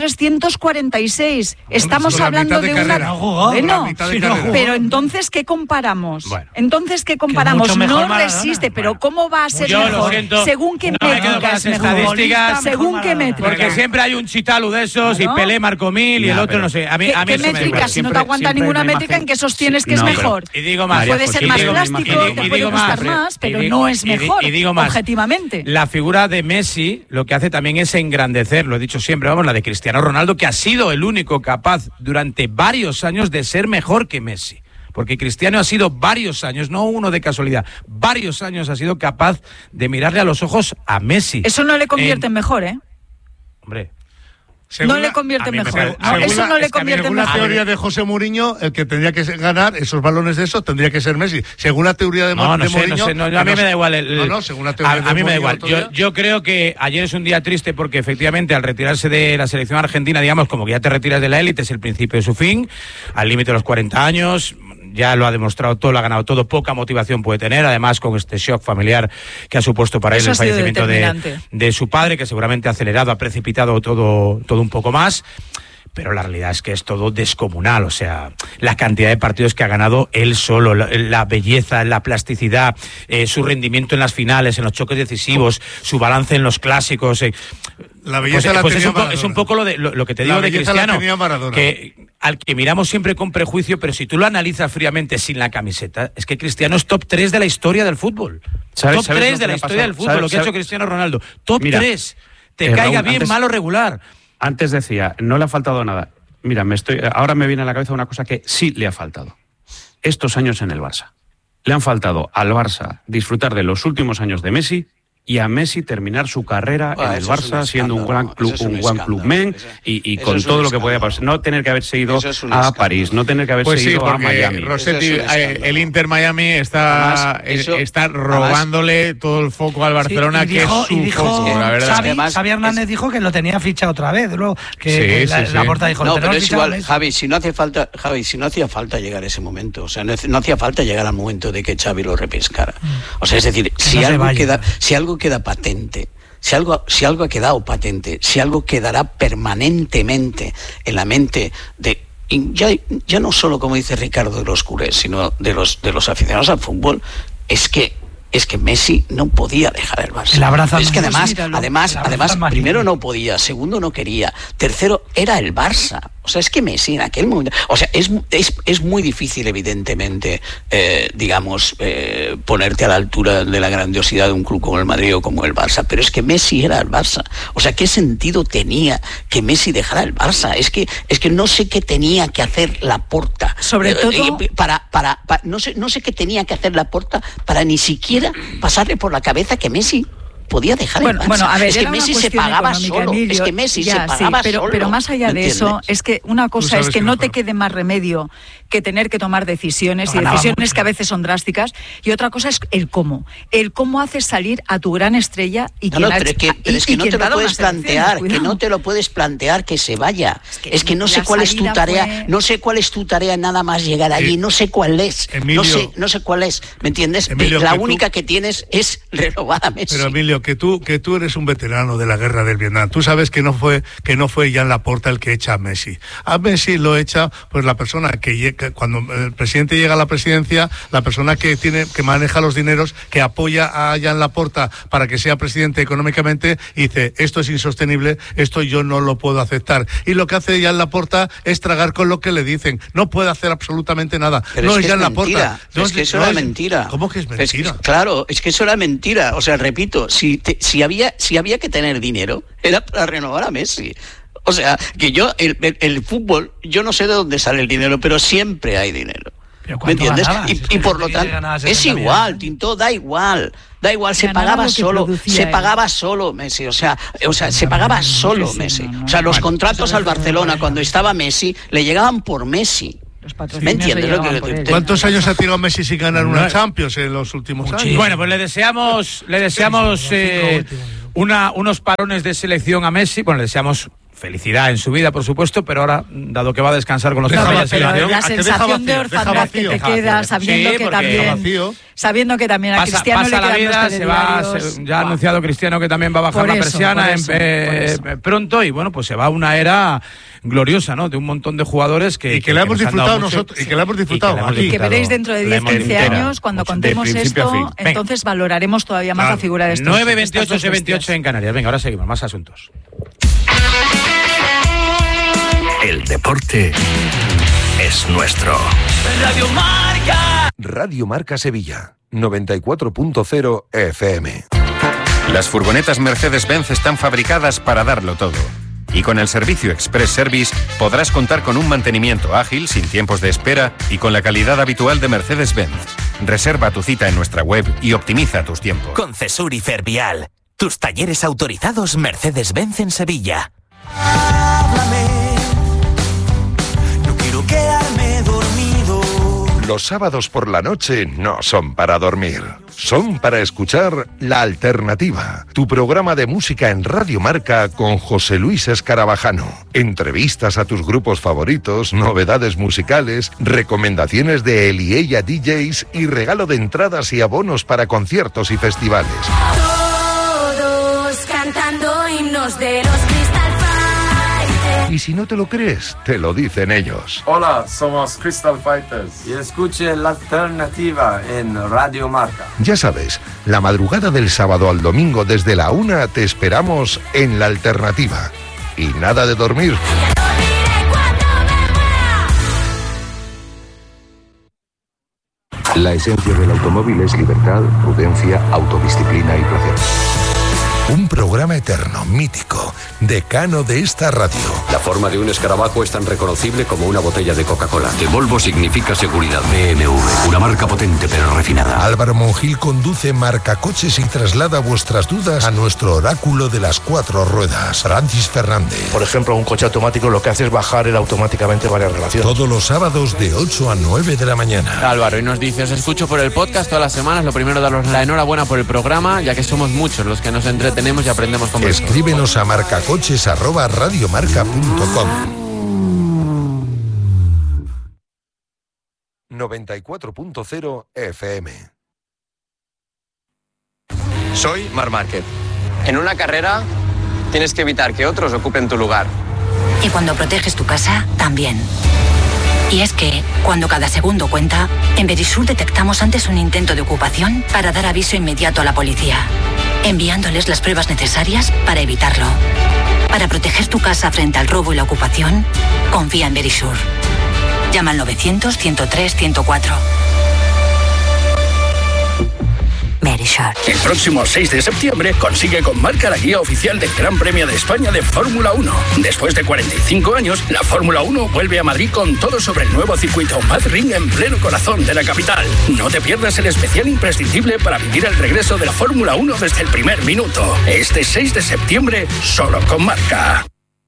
346. Estamos hablando de una... Bueno, pero entonces, ¿qué comparamos? Entonces, ¿qué comparamos? No resiste, pero ¿cómo va a ser mejor? ¿Según qué métricas mejor? ¿Según qué métricas? Porque siempre hay un Chitalu de esos, y Pelé marcó 1000 y el otro no sé. ¿Qué métricas? Si no te aguanta ninguna métrica, ¿en qué sostienes que es mejor? Y digo más. Puede ser más plástico, te puede gustar más, pero no es mejor, objetivamente. La figura de Messi lo que hace también es engrandecer, lo he dicho siempre, vamos, la de Cristiano Ronaldo, que ha sido el único capaz durante varios años de ser mejor que Messi. Porque Cristiano ha sido varios años, no uno de casualidad, varios años ha sido capaz de mirarle a los ojos a Messi. Eso no le convierte en mejor, Hombre. No le convierte mejor. Eso no le convierte mejor. Según la teoría de José Mourinho, el que tendría que ganar esos balones de esos tendría que ser Messi. Según la teoría de Mourinho... a mí me da igual. Según la teoría a mí me da igual. Yo creo que ayer es un día triste porque efectivamente al retirarse de la selección argentina, digamos, como que ya te retiras de la élite, es el principio de su fin, al límite de los 40 años... Ya lo ha demostrado todo, lo ha ganado todo, poca motivación puede tener, además con este shock familiar que ha supuesto para él el fallecimiento de su padre, que seguramente ha acelerado, ha precipitado todo un poco más. Pero la realidad es que es todo descomunal, o sea, la cantidad de partidos que ha ganado él solo, la belleza, la plasticidad, su rendimiento en las finales, en los choques decisivos, su balance en los clásicos. La belleza pues es un poco lo que te digo de Cristiano, que al que miramos siempre con prejuicio, pero si tú lo analizas fríamente sin la camiseta, es que Cristiano es top 3 de la historia del fútbol. Top 3 de la historia del fútbol, lo que ha hecho Cristiano Ronaldo. Top 3. Te caiga bien, mal o regular. Antes decía, no le ha faltado nada. Mira, ahora me viene a la cabeza una cosa que sí le ha faltado. Estos años en el Barça. Le han faltado al Barça disfrutar de los últimos años de Messi y a Messi terminar su carrera en el Barça siendo un gran clubmen y con todo lo que podía pasar. No tener que haberse ido a París, no tener que haberse ido a Miami. Rossetti, el Inter Miami está robándole todo el foco al Barcelona, que es su foco, la verdad. Xavi Hernández dijo que lo tenía ficha otra vez, luego que la Porta dijo... No, pero es igual, Javi, si no hacía falta llegar a ese momento, o sea, no hacía falta llegar al momento de que Xavi lo repescara. O sea, es decir, si algo queda patente, si algo ha quedado patente, si algo quedará permanentemente en la mente de ya no solo, como dice Ricardo, de los culés, sino de los aficionados al fútbol, es que Messi no podía dejar el Barça. Es que además, primero no podía, segundo no quería, tercero era el Barça. O sea, es que Messi en aquel momento... O sea, es muy difícil, evidentemente, ponerte a la altura de la grandiosidad de un club como el Madrid o como el Barça, pero es que Messi era el Barça. O sea, ¿qué sentido tenía que Messi dejara el Barça? Es que no sé qué tenía que hacer Laporta. Sobre todo... no sé qué tenía que hacer Laporta para ni siquiera pasarle por la cabeza que Messi podía dejar el Barça. Bueno, a ver, es que Messi se pagaba solo. Emilio, es que Messi se pagaba solo. Pero más allá de eso, es que una cosa es que no te quede más remedio que tener que tomar decisiones, y decisiones que a veces son drásticas, y otra cosa es el cómo. El cómo haces salir a tu gran estrella y pero es que no te lo puedes plantear, que no te lo puedes plantear que se vaya. Es que no sé cuál es tu tarea, no sé cuál es tu tarea nada más llegar allí, no sé cuál es. Emilio, no sé cuál es, ¿me entiendes? Emilio, la única que tienes es renovar a Messi. Pero Emilio, Antonio, que tú eres un veterano de la guerra del Vietnam. Tú sabes que no fue Joan Laporta el que echa a Messi. A Messi lo echa pues la persona que cuando el presidente llega a la presidencia, la persona que maneja los dineros, que apoya a Joan Laporta para que sea presidente económicamente, y dice, esto es insostenible, esto yo no lo puedo aceptar. Y lo que hace Joan Laporta es tragar con lo que le dicen. No puede hacer absolutamente nada. Pero no es Joan Laporta. Es que eso era mentira. ¿Cómo que es mentira? Claro, es que eso era mentira. O sea, repito, si había que tener dinero, era para renovar a Messi. O sea, que el fútbol, yo no sé de dónde sale el dinero, pero siempre hay dinero. ¿Me entiendes? Y por lo tanto, es igual, Tinto, da igual, se pagaba solo Messi, o sea, se pagaba solo Messi. O sea, los contratos al Barcelona cuando estaba Messi le llegaban por Messi. ¿Me entiendes? ¿Cuántos años ha tirado Messi sin ganar una Champions en los últimos años? Bueno, pues le deseamos unos parones de selección a Messi. Bueno, le deseamos felicidad en su vida, por supuesto, pero ahora, dado que va a descansar con los la sensación de orfandad que te queda sabiendo que también a Cristiano pasa la vida, ya ha anunciado Cristiano que también va a bajar la persiana pronto, y bueno, pues se va a una era gloriosa, ¿no? De un montón de jugadores que le hemos disfrutado nosotros, y que le hemos disfrutado y que veréis dentro de 10-15 años, cuando contemos esto, entonces valoraremos todavía más la figura de estos 9:28 en Canarias. Venga, ahora seguimos, más asuntos. El deporte es nuestro. Radio Marca Sevilla, 94.0 FM. Las furgonetas Mercedes-Benz están fabricadas para darlo todo. Y con el servicio Express Service podrás contar con un mantenimiento ágil, sin tiempos de espera y con la calidad habitual de Mercedes-Benz. Reserva tu cita en nuestra web y optimiza tus tiempos. Con Cesur y Fervial, tus talleres autorizados Mercedes-Benz en Sevilla. Los sábados por la noche no son para dormir, son para escuchar La Alternativa, tu programa de música en Radio Marca con José Luis Escarabajano. Entrevistas a tus grupos favoritos, novedades musicales, recomendaciones de él y ella DJs y regalo de entradas y abonos para conciertos y festivales. Todos cantando himnos de los Crystal Fighters. Y si no te lo crees, te lo dicen ellos. Hola, somos Crystal Fighters y escuche La Alternativa en Radio Marca. Ya sabes, la madrugada del sábado al domingo desde la 1 te esperamos en La Alternativa. Y nada de dormir. La esencia del automóvil es libertad, prudencia, autodisciplina y placer. Un programa eterno, mítico, decano de esta radio. La forma de un escarabajo es tan reconocible como una botella de Coca-Cola. De Volvo significa seguridad. BMW, una marca potente pero refinada. Álvaro Monjil conduce Marcacoches y traslada vuestras dudas a nuestro oráculo de las 4 ruedas, Francis Fernández. Por ejemplo, un coche automático lo que hace es bajar automáticamente varias relaciones. Todos los sábados de 8 a 9 de la mañana. Álvaro, y nos dice, os escucho por el podcast todas las semanas. Lo primero, daros la enhorabuena por el programa, ya que somos muchos los que nos entretenemos y aprendemos con vosotros. Escríbenos a marcacoches@radiomarca.com. 94.0 FM. Soy Marc Márquez. En una carrera tienes que evitar que otros ocupen tu lugar. Y cuando proteges tu casa, también. Y es que, cuando cada segundo cuenta, en Verisur detectamos antes un intento de ocupación para dar aviso inmediato a la policía, enviándoles las pruebas necesarias para evitarlo. Para proteger tu casa frente al robo y la ocupación, confía en Verisur. Llama al 900-103-104. Verisur. El próximo 6 de septiembre consigue con Marca la guía oficial del Gran Premio de España de Fórmula 1. Después de 45 años, la Fórmula 1 vuelve a Madrid con todo sobre el nuevo circuito Madrid en pleno corazón de la capital. No te pierdas el especial imprescindible para vivir el regreso de la Fórmula 1 desde el primer minuto. Este 6 de septiembre, solo con Marca.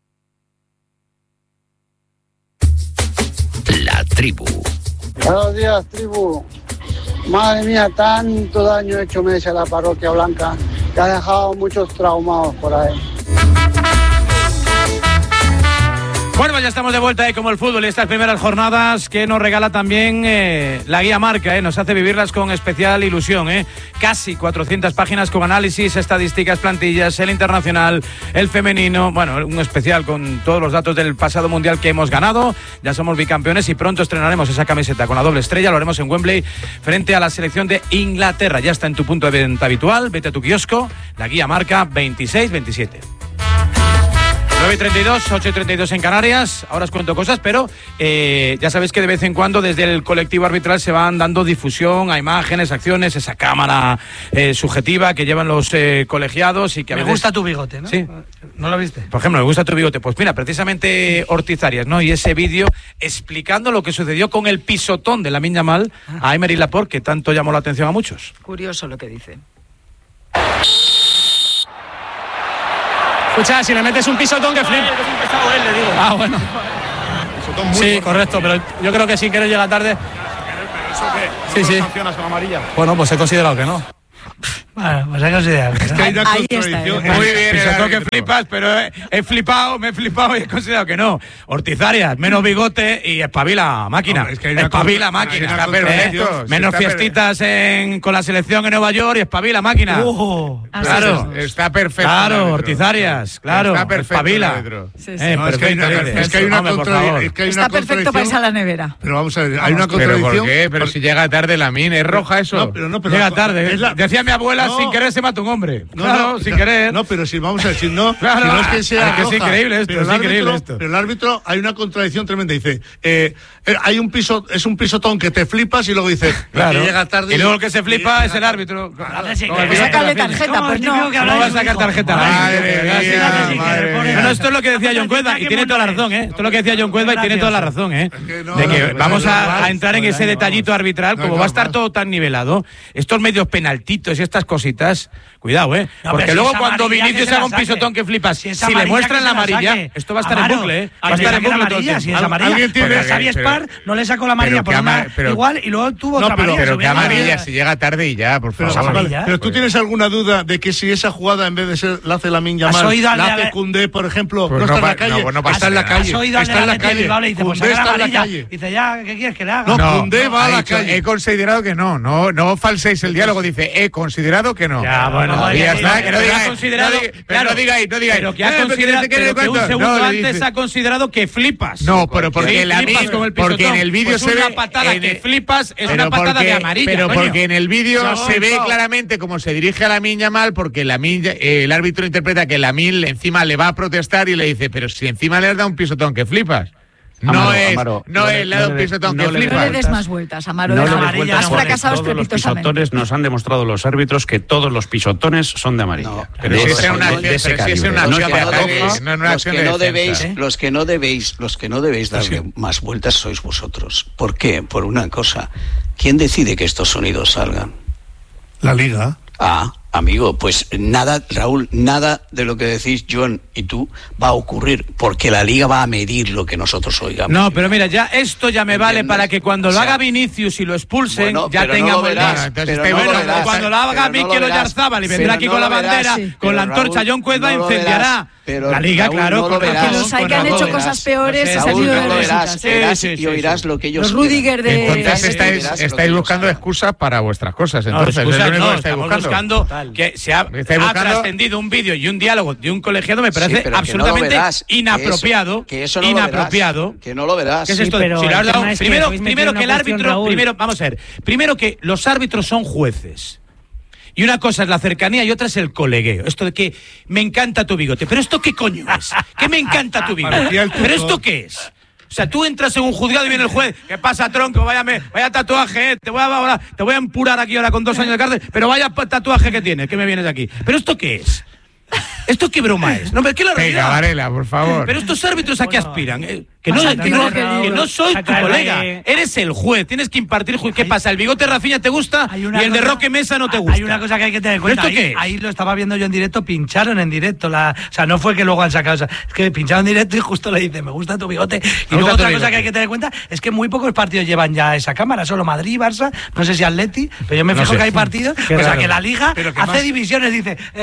La tribu. Buenos días, tribu. Madre mía, tanto daño ha hecho Messi a la Parroquia Blanca, que ha dejado muchos traumados por ahí. Bueno, pues ya estamos de vuelta como el fútbol y estas primeras jornadas que nos regala también la guía Marca, nos hace vivirlas con especial ilusión. Casi 400 páginas con análisis, estadísticas, plantillas, el internacional, el femenino, bueno, un especial con todos los datos del pasado mundial que hemos ganado. Ya somos bicampeones y pronto estrenaremos esa camiseta con la doble estrella, lo haremos en Wembley frente a la selección de Inglaterra. Ya está en tu punto de venta habitual, vete a tu kiosco, la guía Marca 26-27. 9:32, 8:32 en Canarias. Ahora os cuento cosas, pero ya sabéis que de vez en cuando desde el colectivo arbitral se van dando difusión a imágenes, acciones, esa cámara subjetiva que llevan los colegiados y que a veces... Me gusta tu bigote, ¿no? Sí. ¿No lo viste? Por ejemplo, me gusta tu bigote. Pues mira, precisamente Ortiz Arias, ¿no? Y ese vídeo explicando lo que sucedió con el pisotón de Lamine Yamal a Aymeric Laporte, que tanto llamó la atención a muchos. Curioso lo que dice. Escucha, si le metes un pisotón que flipa. Le digo. Ah, bueno. Pisotón muy sí, correcto, pero yo creo que si quieres llega tarde. ¿Pero eso qué? Sí, ¿No sí. lo sancionas con amarilla? Bueno, pues he considerado que no. Bueno, pues hay que considerar. Es que hay una Ahí contradicción. está, Muy bien, pisotón que flipas, pero he flipado y he considerado que no. Ortiz Arias, menos bigote y espabila, máquina. Hombre, es que hay una espabila, máquina. hay una Está perfecto. Menos está fiestitas con la selección en Nueva York y espabila, máquina. Claro. Está perfecto. Claro, Ortiz Arias, claro. Está perfecto. Espabila. Sí, sí. No, es que hay una contradicción. Está perfecto para irse a la nevera. Pero vamos a ver, hay una ¿Pero contradicción. por qué? Pero si llega tarde Lamine, ¿es roja eso? No, pero no, pero Llega tarde. Decía mi abuela, No. sin querer se mata un hombre. No, Claro, sin querer. No, pero si vamos a ver, si no, Claro. si no es que sea Es que es roja, increíble esto, pero es el increíble árbitro, esto. Pero el árbitro, hay una contradicción tremenda. Dice, hay un pisotón que te flipas y luego dice, Claro. que llega tarde. Y luego el que se flipa es el árbitro. Que sacarle tarjeta, pues no. No va a sacar tarjeta. Madre mía. Bueno, esto es lo que decía John Cueva y tiene toda la razón, Esto es lo que decía John Cueva y tiene toda la razón, De que vamos a entrar en ese detallito arbitral, como va a estar todo tan nivelado, estos medios penaltitos y estas cositas, cuidado, porque luego cuando Vinicius haga un pisotón que flipas, si le muestran la amarilla, esto va a estar en bucle, Va a estar en bucle todo el tiempo. Si es amarilla, porque a Xavi Espar no le sacó la amarilla por una igual y luego tuvo otra amarilla. Pero que amarilla, si llega tarde y ya, por favor. Pero tú tienes alguna duda de que si esa jugada en vez de ser la hace Lamine Yamal, la hace Koundé, por ejemplo, no está en la calle. Está en la calle. Está en la calle. Koundé está en la calle. Dice, ya, ¿qué quieres que le haga? No, Koundé va a la calle. He considerado que no falséis el diálogo, dice, he considerado que no. Ya, bueno, ya está, que no digáis. Pero que ha considerado que un segundo antes ha considerado que flipas. No, pero porque en el vídeo se ve una patada que flipas, es una patada de amarilla. Pero coño. porque en el vídeo se ve claramente cómo se dirige a Lamine Yamal, porque el árbitro interpreta que Lamine encima le va a protestar y le dice, pero si encima le has dado un pisotón que flipas. Amaro, no es le ha dado un pisotón que No flipas. le des más vueltas, Amaro. No le des Has vueltas, fracasado todos los estrepitosamente. pisotones nos han demostrado los árbitros que todos los pisotones son de amarilla. Pero si es una acción de defensa. Los que no debéis darle más vueltas sois vosotros. ¿Por qué? Por una cosa. ¿Quién decide que estos sonidos salgan? La Liga. Amigo, pues nada, Raúl, nada de lo que decís John y tú va a ocurrir, porque la Liga va a medir lo que nosotros oigamos. No, pero mira, ya esto ya me vale para que cuando lo haga Vinicius y lo expulsen, ya tengamos cuando lo haga Mikel Oyarzábal y vendrá aquí con la bandera, con la antorcha John Cueva, incendiará. La Liga, claro, los hay que han hecho cosas peores, ha salido de verás y oirás lo que ellos los Rudiger de... Entonces estáis buscando excusas para vuestras cosas. Entonces, es lo único que estáis buscando. Que se ha trascendido un vídeo y un diálogo de un colegiado, me parece absolutamente inapropiado. Inapropiado. Que no lo verás. ¿Qué es esto? Primero que el árbitro, vamos a ver, primero que los árbitros son jueces. Y una cosa es la cercanía y otra es el colegueo. Esto de que me encanta tu bigote. ¿Pero esto qué coño es? ¿Qué me encanta tu bigote? ¿Pero esto qué es? O sea, tú entras en un juzgado y viene el juez. ¿Qué pasa, tronco? Vaya tatuaje, Te voy a empurar aquí ahora con 2 años de cárcel. Pero vaya tatuaje que tienes, que me vienes aquí. ¿Pero esto qué es? ¿Esto qué broma es? No, ¿qué es la realidad? Venga, Varela, por favor. Pero estos árbitros a qué aspiran. Que no soy tu colega, eres el juez, tienes que impartir juicio. ¿Qué pasa? ¿El bigote Rafinha te gusta y el de Roque Mesa no te gusta? Hay una cosa que hay que tener en cuenta. Ahí lo estaba viendo yo en directo, pincharon en directo. O sea, no fue que luego han sacado. O sea, es que pincharon en directo y justo le dice, me gusta tu bigote. Y luego otra cosa que hay que tener en cuenta es que muy pocos partidos llevan ya esa cámara, solo Madrid, Barça, no sé si Atleti, pero yo me fijo que hay partidos. O sea, que la Liga hace divisiones, dice, el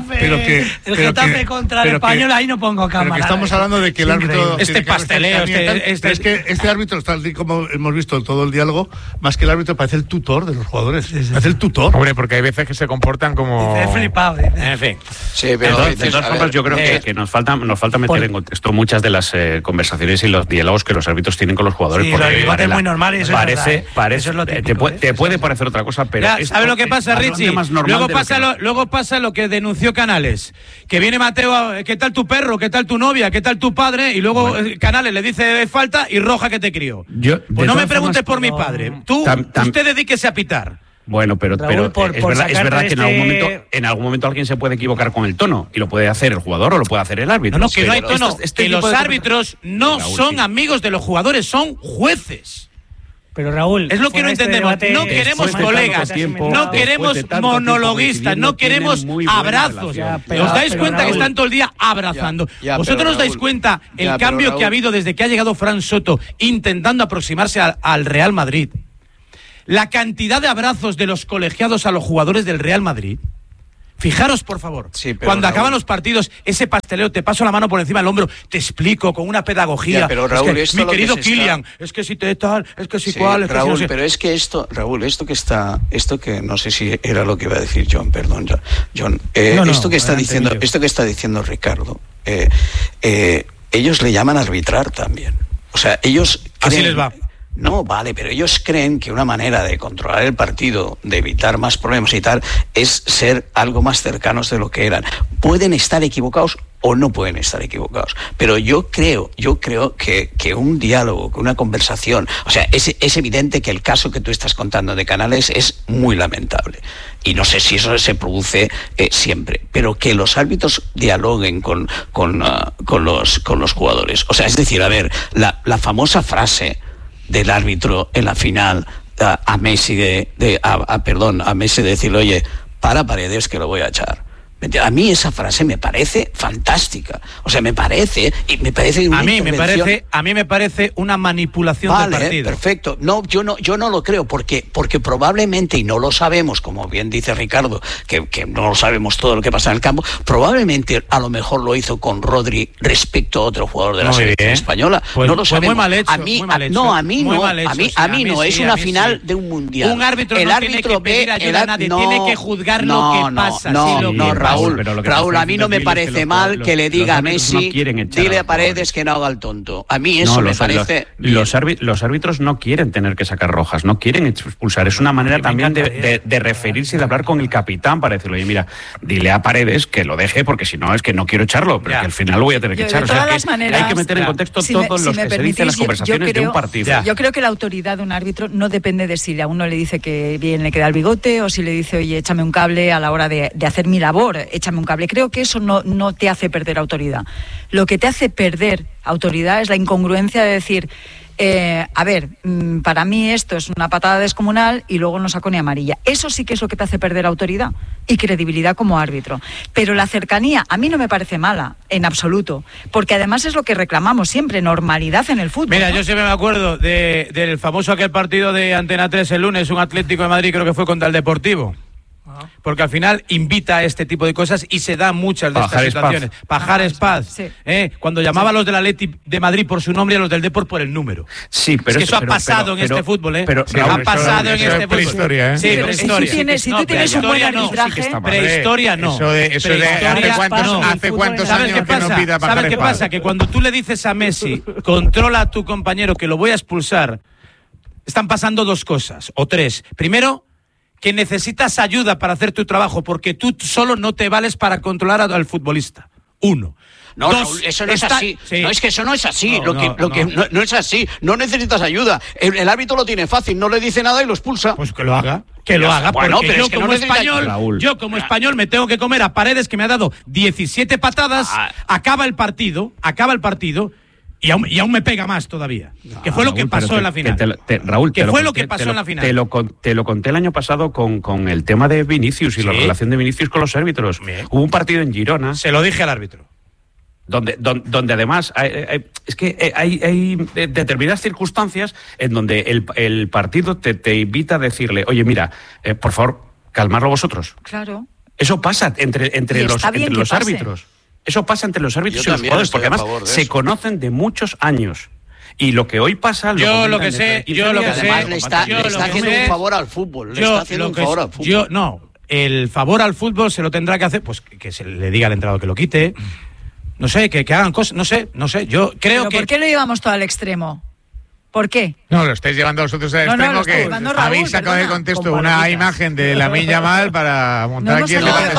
Getafe contra el Español, ahí no pongo cámara. Pero que estamos hablando de que el árbitro... Este pasteleo, es que este árbitro, tal como hemos visto todo el diálogo, más que el árbitro parece el tutor de los jugadores. Parece el tutor. Hombre, porque hay veces que se comportan como... Dice, flipado. En fin. Sí, pero de todas formas, yo creo que nos falta meter en contexto muchas de las conversaciones y los diálogos que los árbitros tienen con los jugadores. Sí, el bigote es muy normal y eso te puede parecer otra cosa, pero... ¿Sabes lo que pasa, Richie? Luego pasa lo que denunció Canales. Que viene Mateo, ¿qué tal tu perro? ¿Qué tal tu novia? ¿Qué tal tu padre? Y luego Canales le dice falta y roja que te crió. Pues no me preguntes por mi padre. Usted dedíquese a pitar. Bueno, pero es verdad que en algún momento alguien se puede equivocar con el tono y lo puede hacer el jugador o lo puede hacer el árbitro. No, que no hay tono. Que los árbitros no son amigos de los jugadores, son jueces. Pero Raúl, es lo que no entendemos. No queremos colegas, no queremos monologuistas, no queremos abrazos. ¿Os dais cuenta que están todo el día abrazando? ¿Vosotros os dais cuenta el cambio que ha habido desde que ha llegado Fran Soto intentando aproximarse al Real Madrid? La cantidad de abrazos de los colegiados a los jugadores del Real Madrid. Fijaros, por favor, cuando acaban los partidos, ese pasteleo, te paso la mano por encima del hombro, te explico con una pedagogía. Pero Raúl, es que, mi querido Kylian, es que si te tal, es que si cual, es Raúl, que si no sé. Pero es que esto que no sé si era lo que iba a decir John, perdón, John, esto que está diciendo Ricardo, ellos le llaman arbitrar también. O sea, ellos creen, así les va. No, vale, pero ellos creen que una manera de controlar el partido, de evitar más problemas y tal, es ser algo más cercanos de lo que eran. Pueden estar equivocados o no pueden estar equivocados, pero yo creo que un diálogo, que una conversación, o sea, es evidente que el caso que tú estás contando de Canales es muy lamentable. Y no sé si eso se produce siempre, pero que los árbitros dialoguen con los jugadores. O sea, es decir, a ver, la famosa frase del árbitro en la final a Messi a Messi decirle, oye, para Paredes que lo voy a echar. A mí esa frase me parece fantástica. O sea, me parece una a mí me parece una manipulación del partido. Perfecto. No, yo no lo creo porque probablemente, y no lo sabemos, como bien dice Ricardo, que no lo sabemos todo lo que pasa en el campo, probablemente a lo mejor lo hizo con Rodri respecto a otro jugador de la selección española. Pues, no lo sabemos. Muy mal hecho, a mí no, es una final de un mundial. Un árbitro no tiene que pedir ayuda a nadie, tiene que juzgar lo que pasa. Raúl, a mí no me parece mal que le diga a Messi, dile a Paredes que no haga el tonto. A mí eso me parece... Los árbitros no quieren tener que sacar rojas, no quieren expulsar. Es una manera también de referirse y de hablar con el capitán para decirle, oye, mira, dile a Paredes que lo deje porque si no es que no quiero echarlo, pero que al final lo voy a tener que echar. O sea, hay que meter en contexto todos los que se dicen las conversaciones de un partido. Yo creo que la autoridad de un árbitro no depende de si a uno le dice que bien le queda el bigote o si le dice, oye, échame un cable a la hora de hacer mi labor. Échame un cable. Creo que eso no te hace perder autoridad. Lo que te hace perder autoridad es la incongruencia de decir, a ver, para mí esto es una patada descomunal y luego no saco ni amarilla. Eso sí que es lo que te hace perder autoridad y credibilidad como árbitro. Pero la cercanía a mí no me parece mala, en absoluto, porque además es lo que reclamamos siempre, normalidad en el fútbol. Mira, ¿no? Yo siempre me acuerdo del famoso aquel partido de Antena 3 el lunes, un Atlético de Madrid creo que fue contra el Deportivo. Porque al final invita a este tipo de cosas y se da muchas de estas situaciones. Pajar es paz. Sí. Cuando llamaba a los del Atleti de Madrid por su nombre y a los del Depor por el número. Sí, pero es que eso ha pasado en este fútbol, ha pasado en este fútbol. Prehistoria, Sí, prehistoria. Si tú tienes un buen arbitraje, prehistoria no. Eso de hace cuántos años que no pida pajar. ¿Sabes qué pasa? Que cuando tú le dices a Messi, controla a tu compañero que lo voy a expulsar, están pasando dos cosas, o tres. Primero, que necesitas ayuda para hacer tu trabajo, porque tú solo no te vales para controlar al futbolista. Uno. No, dos, Raúl, eso no es así. Sí. No, es que eso no es así. No es así. No necesitas ayuda. El árbitro lo tiene fácil, no le dice nada y lo expulsa. Pues que lo haga. Que lo haga, bueno, porque yo como español me tengo que comer a Paredes, que me ha dado 17 patadas, acaba el partido, Y aún me pega más todavía. Que fue lo que pasó en la final. Raúl, que fue lo que pasó en la final. Te lo conté el año pasado con el tema de Vinicius y la relación de Vinicius con los árbitros. Bien. Hubo un partido en Girona. Se lo dije al árbitro. Donde además es que hay determinadas circunstancias en donde el partido te invita a decirle, oye, mira, por favor, calmarlo vosotros. Claro. Eso pasa entre los árbitros. Eso pasa entre los árbitros y los jugadores, porque además se conocen de muchos años. Y lo que hoy pasa... Además le está haciendo un favor al fútbol. El favor al fútbol se lo tendrá que hacer, pues que se le diga al entrenador que lo quite. No sé, que hagan cosas, no sé. Yo creo que... ¿Por qué lo llevamos todo al extremo? ¿Por qué? No, lo estáis llevando vosotros al extremo, que habéis sacado de contexto una imagen de Lamine Yamal para montar aquí el debate.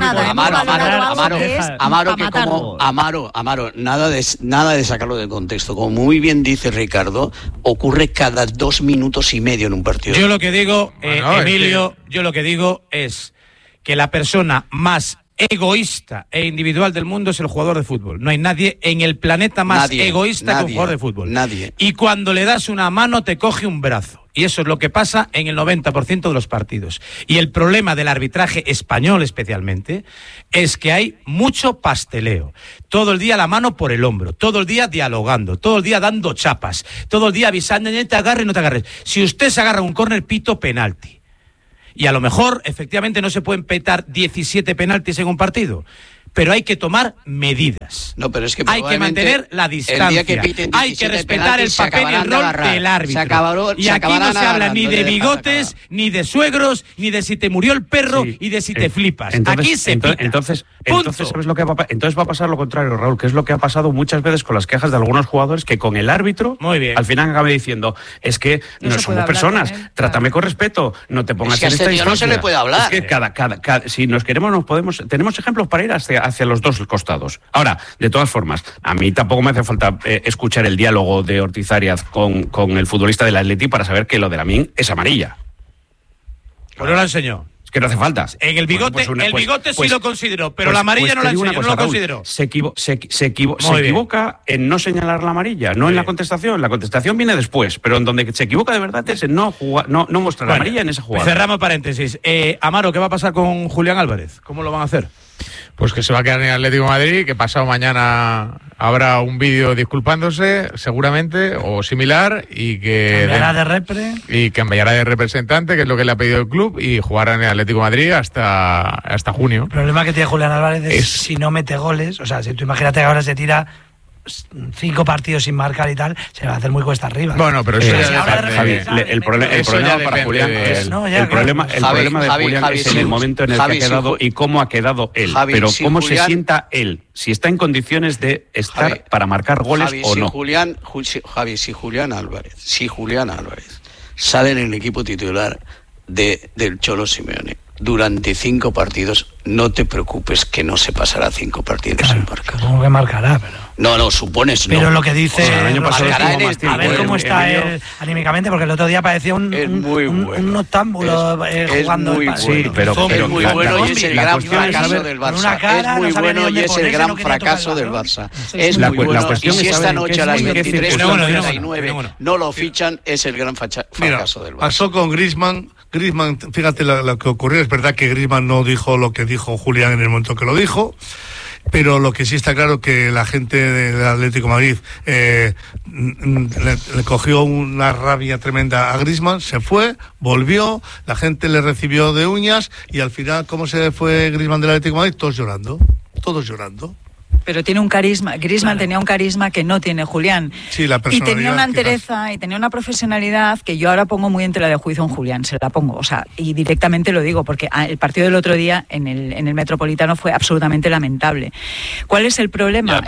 Amaro, nada de sacarlo de contexto. Como muy bien dice Ricardo, ocurre cada 2 minutos y medio en un partido. Yo lo que digo, Emilio, yo lo que digo es que la persona más egoísta e individual del mundo es el jugador de fútbol. No hay nadie en el planeta más egoísta que un jugador de fútbol. Nadie. Y cuando le das una mano te coge un brazo. Y eso es lo que pasa en el 90% de los partidos. Y el problema del arbitraje español especialmente es que hay mucho pasteleo. Todo el día la mano por el hombro, todo el día dialogando, todo el día dando chapas, todo el día avisando, te agarres, no te agarres. Si usted se agarra un córner, pito penalti. Y a lo mejor, efectivamente, no se pueden petar 17 penaltis en un partido, pero hay que tomar medidas. No, pero es que hay que mantener la distancia. Hay que respetar el papel y el rol del árbitro. Y aquí no se habla ni de bigotes, ni de suegros, ni de si te murió el perro y de si te flipas. Aquí se pita. Entonces, ¿sabes lo que va a pasar? Entonces va a pasar lo contrario, Raúl, que es lo que ha pasado muchas veces con las quejas de algunos jugadores, que con el árbitro al final acabe diciendo, es que no somos personas, trátame con respeto, no te pongas en esta distancia. No se le puede hablar. Es que si nos queremos, tenemos ejemplos para ir hacia los dos costados. Ahora, de todas formas, a mí tampoco me hace falta escuchar el diálogo de Ortiz Arias con el futbolista del Atleti para saber que lo de Lamine es amarilla. Pues no la enseñó. Es que no hace falta. En el bigote, sí lo consideró, pero la amarilla no la enseñó, no lo consideró. Se equivoca en no señalar la amarilla, no en la contestación. La contestación viene después, pero en donde se equivoca de verdad es en no mostrar la amarilla en esa jugada. Cerramos paréntesis. Amaro, ¿qué va a pasar con Julián Álvarez? ¿Cómo lo van a hacer? Pues que se va a quedar en el Atlético de Madrid, que pasado mañana habrá un vídeo disculpándose, seguramente, o similar, y que cambiará de representante, que es lo que le ha pedido el club, y jugará en el Atlético de Madrid hasta junio. El problema que tiene Julián Álvarez es si no mete goles, o sea, si tú imagínate que ahora se tira 5 partidos sin marcar y tal, se va a hacer muy cuesta arriba. Bueno, pero eso el problema para Julián es el problema de Julián es en el momento en el que ha quedado y cómo ha quedado él, pero cómo se sienta él, si está en condiciones de estar para marcar goles o no. Si Julián Álvarez sale en el equipo titular del Cholo Simeone durante 5 partidos, no te preocupes que no se pasará 5 partidos sin marcar. Supongo que marcará, pero... No, supones, no. Pero lo que dice... el año pasado a ver cómo está él anímicamente, porque el otro día parecía un noctámbulo jugando... Es muy bueno y es el gran fracaso del Barça. Es muy bueno y es el gran fracaso del Barça. Es muy bueno. Y si esta noche a las 23:39 no lo fichan, es el gran fracaso del Barça. Pasó con Griezmann, fíjate lo que ocurrió. Es verdad que Griezmann no dijo lo que dijo Julián en el momento que lo dijo, pero lo que sí está claro que la gente del Atlético de Madrid le cogió una rabia tremenda a Griezmann, se fue, volvió, la gente le recibió de uñas y al final, ¿cómo se fue Griezmann del Atlético de Madrid? Todos llorando. Pero tiene un carisma. Griezmann tenía un carisma que no tiene Julián. Sí, la personalidad. Y tenía una entereza y tenía una profesionalidad que yo ahora pongo muy en tela de juicio en Julián. Se la pongo. O sea, y directamente lo digo, porque el partido del otro día en el Metropolitano fue absolutamente lamentable. ¿Cuál es el problema?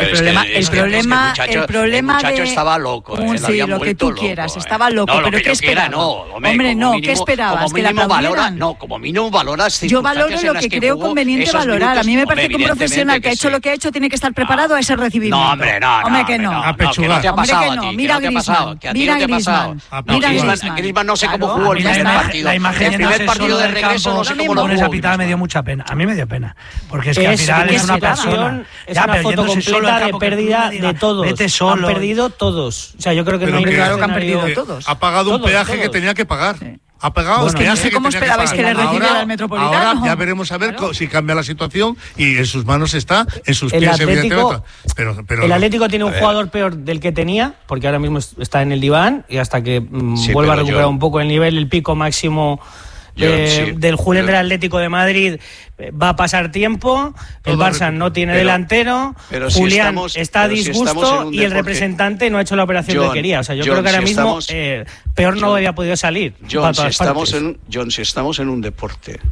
El muchacho estaba loco. Sí, lo que tú quieras. Estaba loco. No, pero ¿qué esperabas? Hombre, no. ¿Qué esperabas? ¿Que la aplaudieran? Como mínimo valoras. Yo valoro lo que creo conveniente valorar. A mí me parece que un profesional que ha hecho lo que ha hecho tiene que estar estar preparado a ese recibimiento. No, hombre, no. Hombre, que no. Que no te ha pasado a ti. Mira a Griezmann. Mira a Griezmann. Griezmann no sé cómo jugó el primer partido. La imagen el primer partido de regreso no sé cómo lo jugó. Esa pitada me dio mucha pena. A mí me dio pena. Porque es que al final es una persona. Es una foto completa de pérdida de todos. Vete solo. Han perdido todos. O sea, yo creo que no hay claro que han perdido todos. Ha pagado un peaje que tenía que pagar. Ha pagado el peaje que ¿Cómo esperabais que le recibiera el Metropolitano? Ahora ya veremos a ver si cambia la situación y en sus manos está, en sus pies evidentemente. Pero el Atlético tiene un jugador peor del que tenía, porque ahora mismo está en el diván y hasta que vuelva a recuperar un poco el nivel, el pico máximo del Julián del Atlético de Madrid, va a pasar tiempo. El Barça no tiene delantero. Julián está a disgusto y el representante no ha hecho la operación que quería. O sea, yo creo que ahora mismo peor no había podido salir. John, si estamos en un deporte,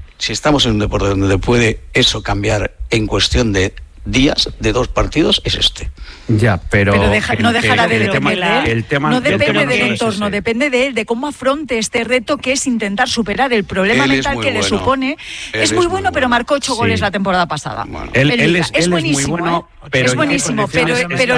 donde puede eso cambiar en cuestión de días, de 2 partidos, es este. Ya, pero no dejará de depender de él. No depende del es entorno, ese. Depende de él, de cómo afronte este reto que es intentar superar el problema mental que le supone. Es muy bueno, pero marcó 8 goles la temporada pasada. Bueno. Él es buenísimo, muy bueno, pero es buenísimo, pero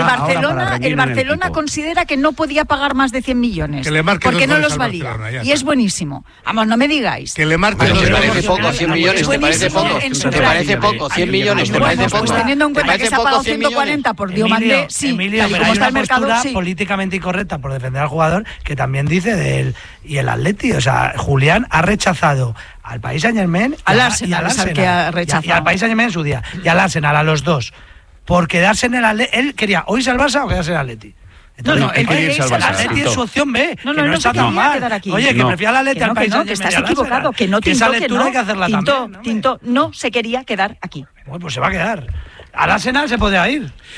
el Barcelona considera que no podía pagar más de 100 millones porque no los valía. Y es buenísimo. Vamos, no me digáis. Que le marque ¿te parece poco 100 millones? ¿Te parece poco? ¿Te parece poco 100 millones? ¿Te parece poco? Teniendo en cuenta que se ha pagado 140 por Diomandé, sí, Emilio, pero hay una postura políticamente incorrecta por defender al jugador que también dice de él y el Atleti. O sea, Julián ha rechazado al Paris Saint-Germain al Arsenal, que ha rechazado. Y al Paris Saint-Germain en su día, y al Arsenal, a los dos, por quedarse en el Atleti. Él quería o irse al Barça o quedarse en el Atleti. Entonces, él quería irse al Barça. El Atleti es su opción B. No está tan mal. Oye, que prefiere al Atleti al Paris Saint-Germain. Que estás equivocado, que no, esa lectura hay que hacerla también. Tinto no se quería quedar aquí. Bueno, pues se va a quedar. Al Arsenal se podría ir.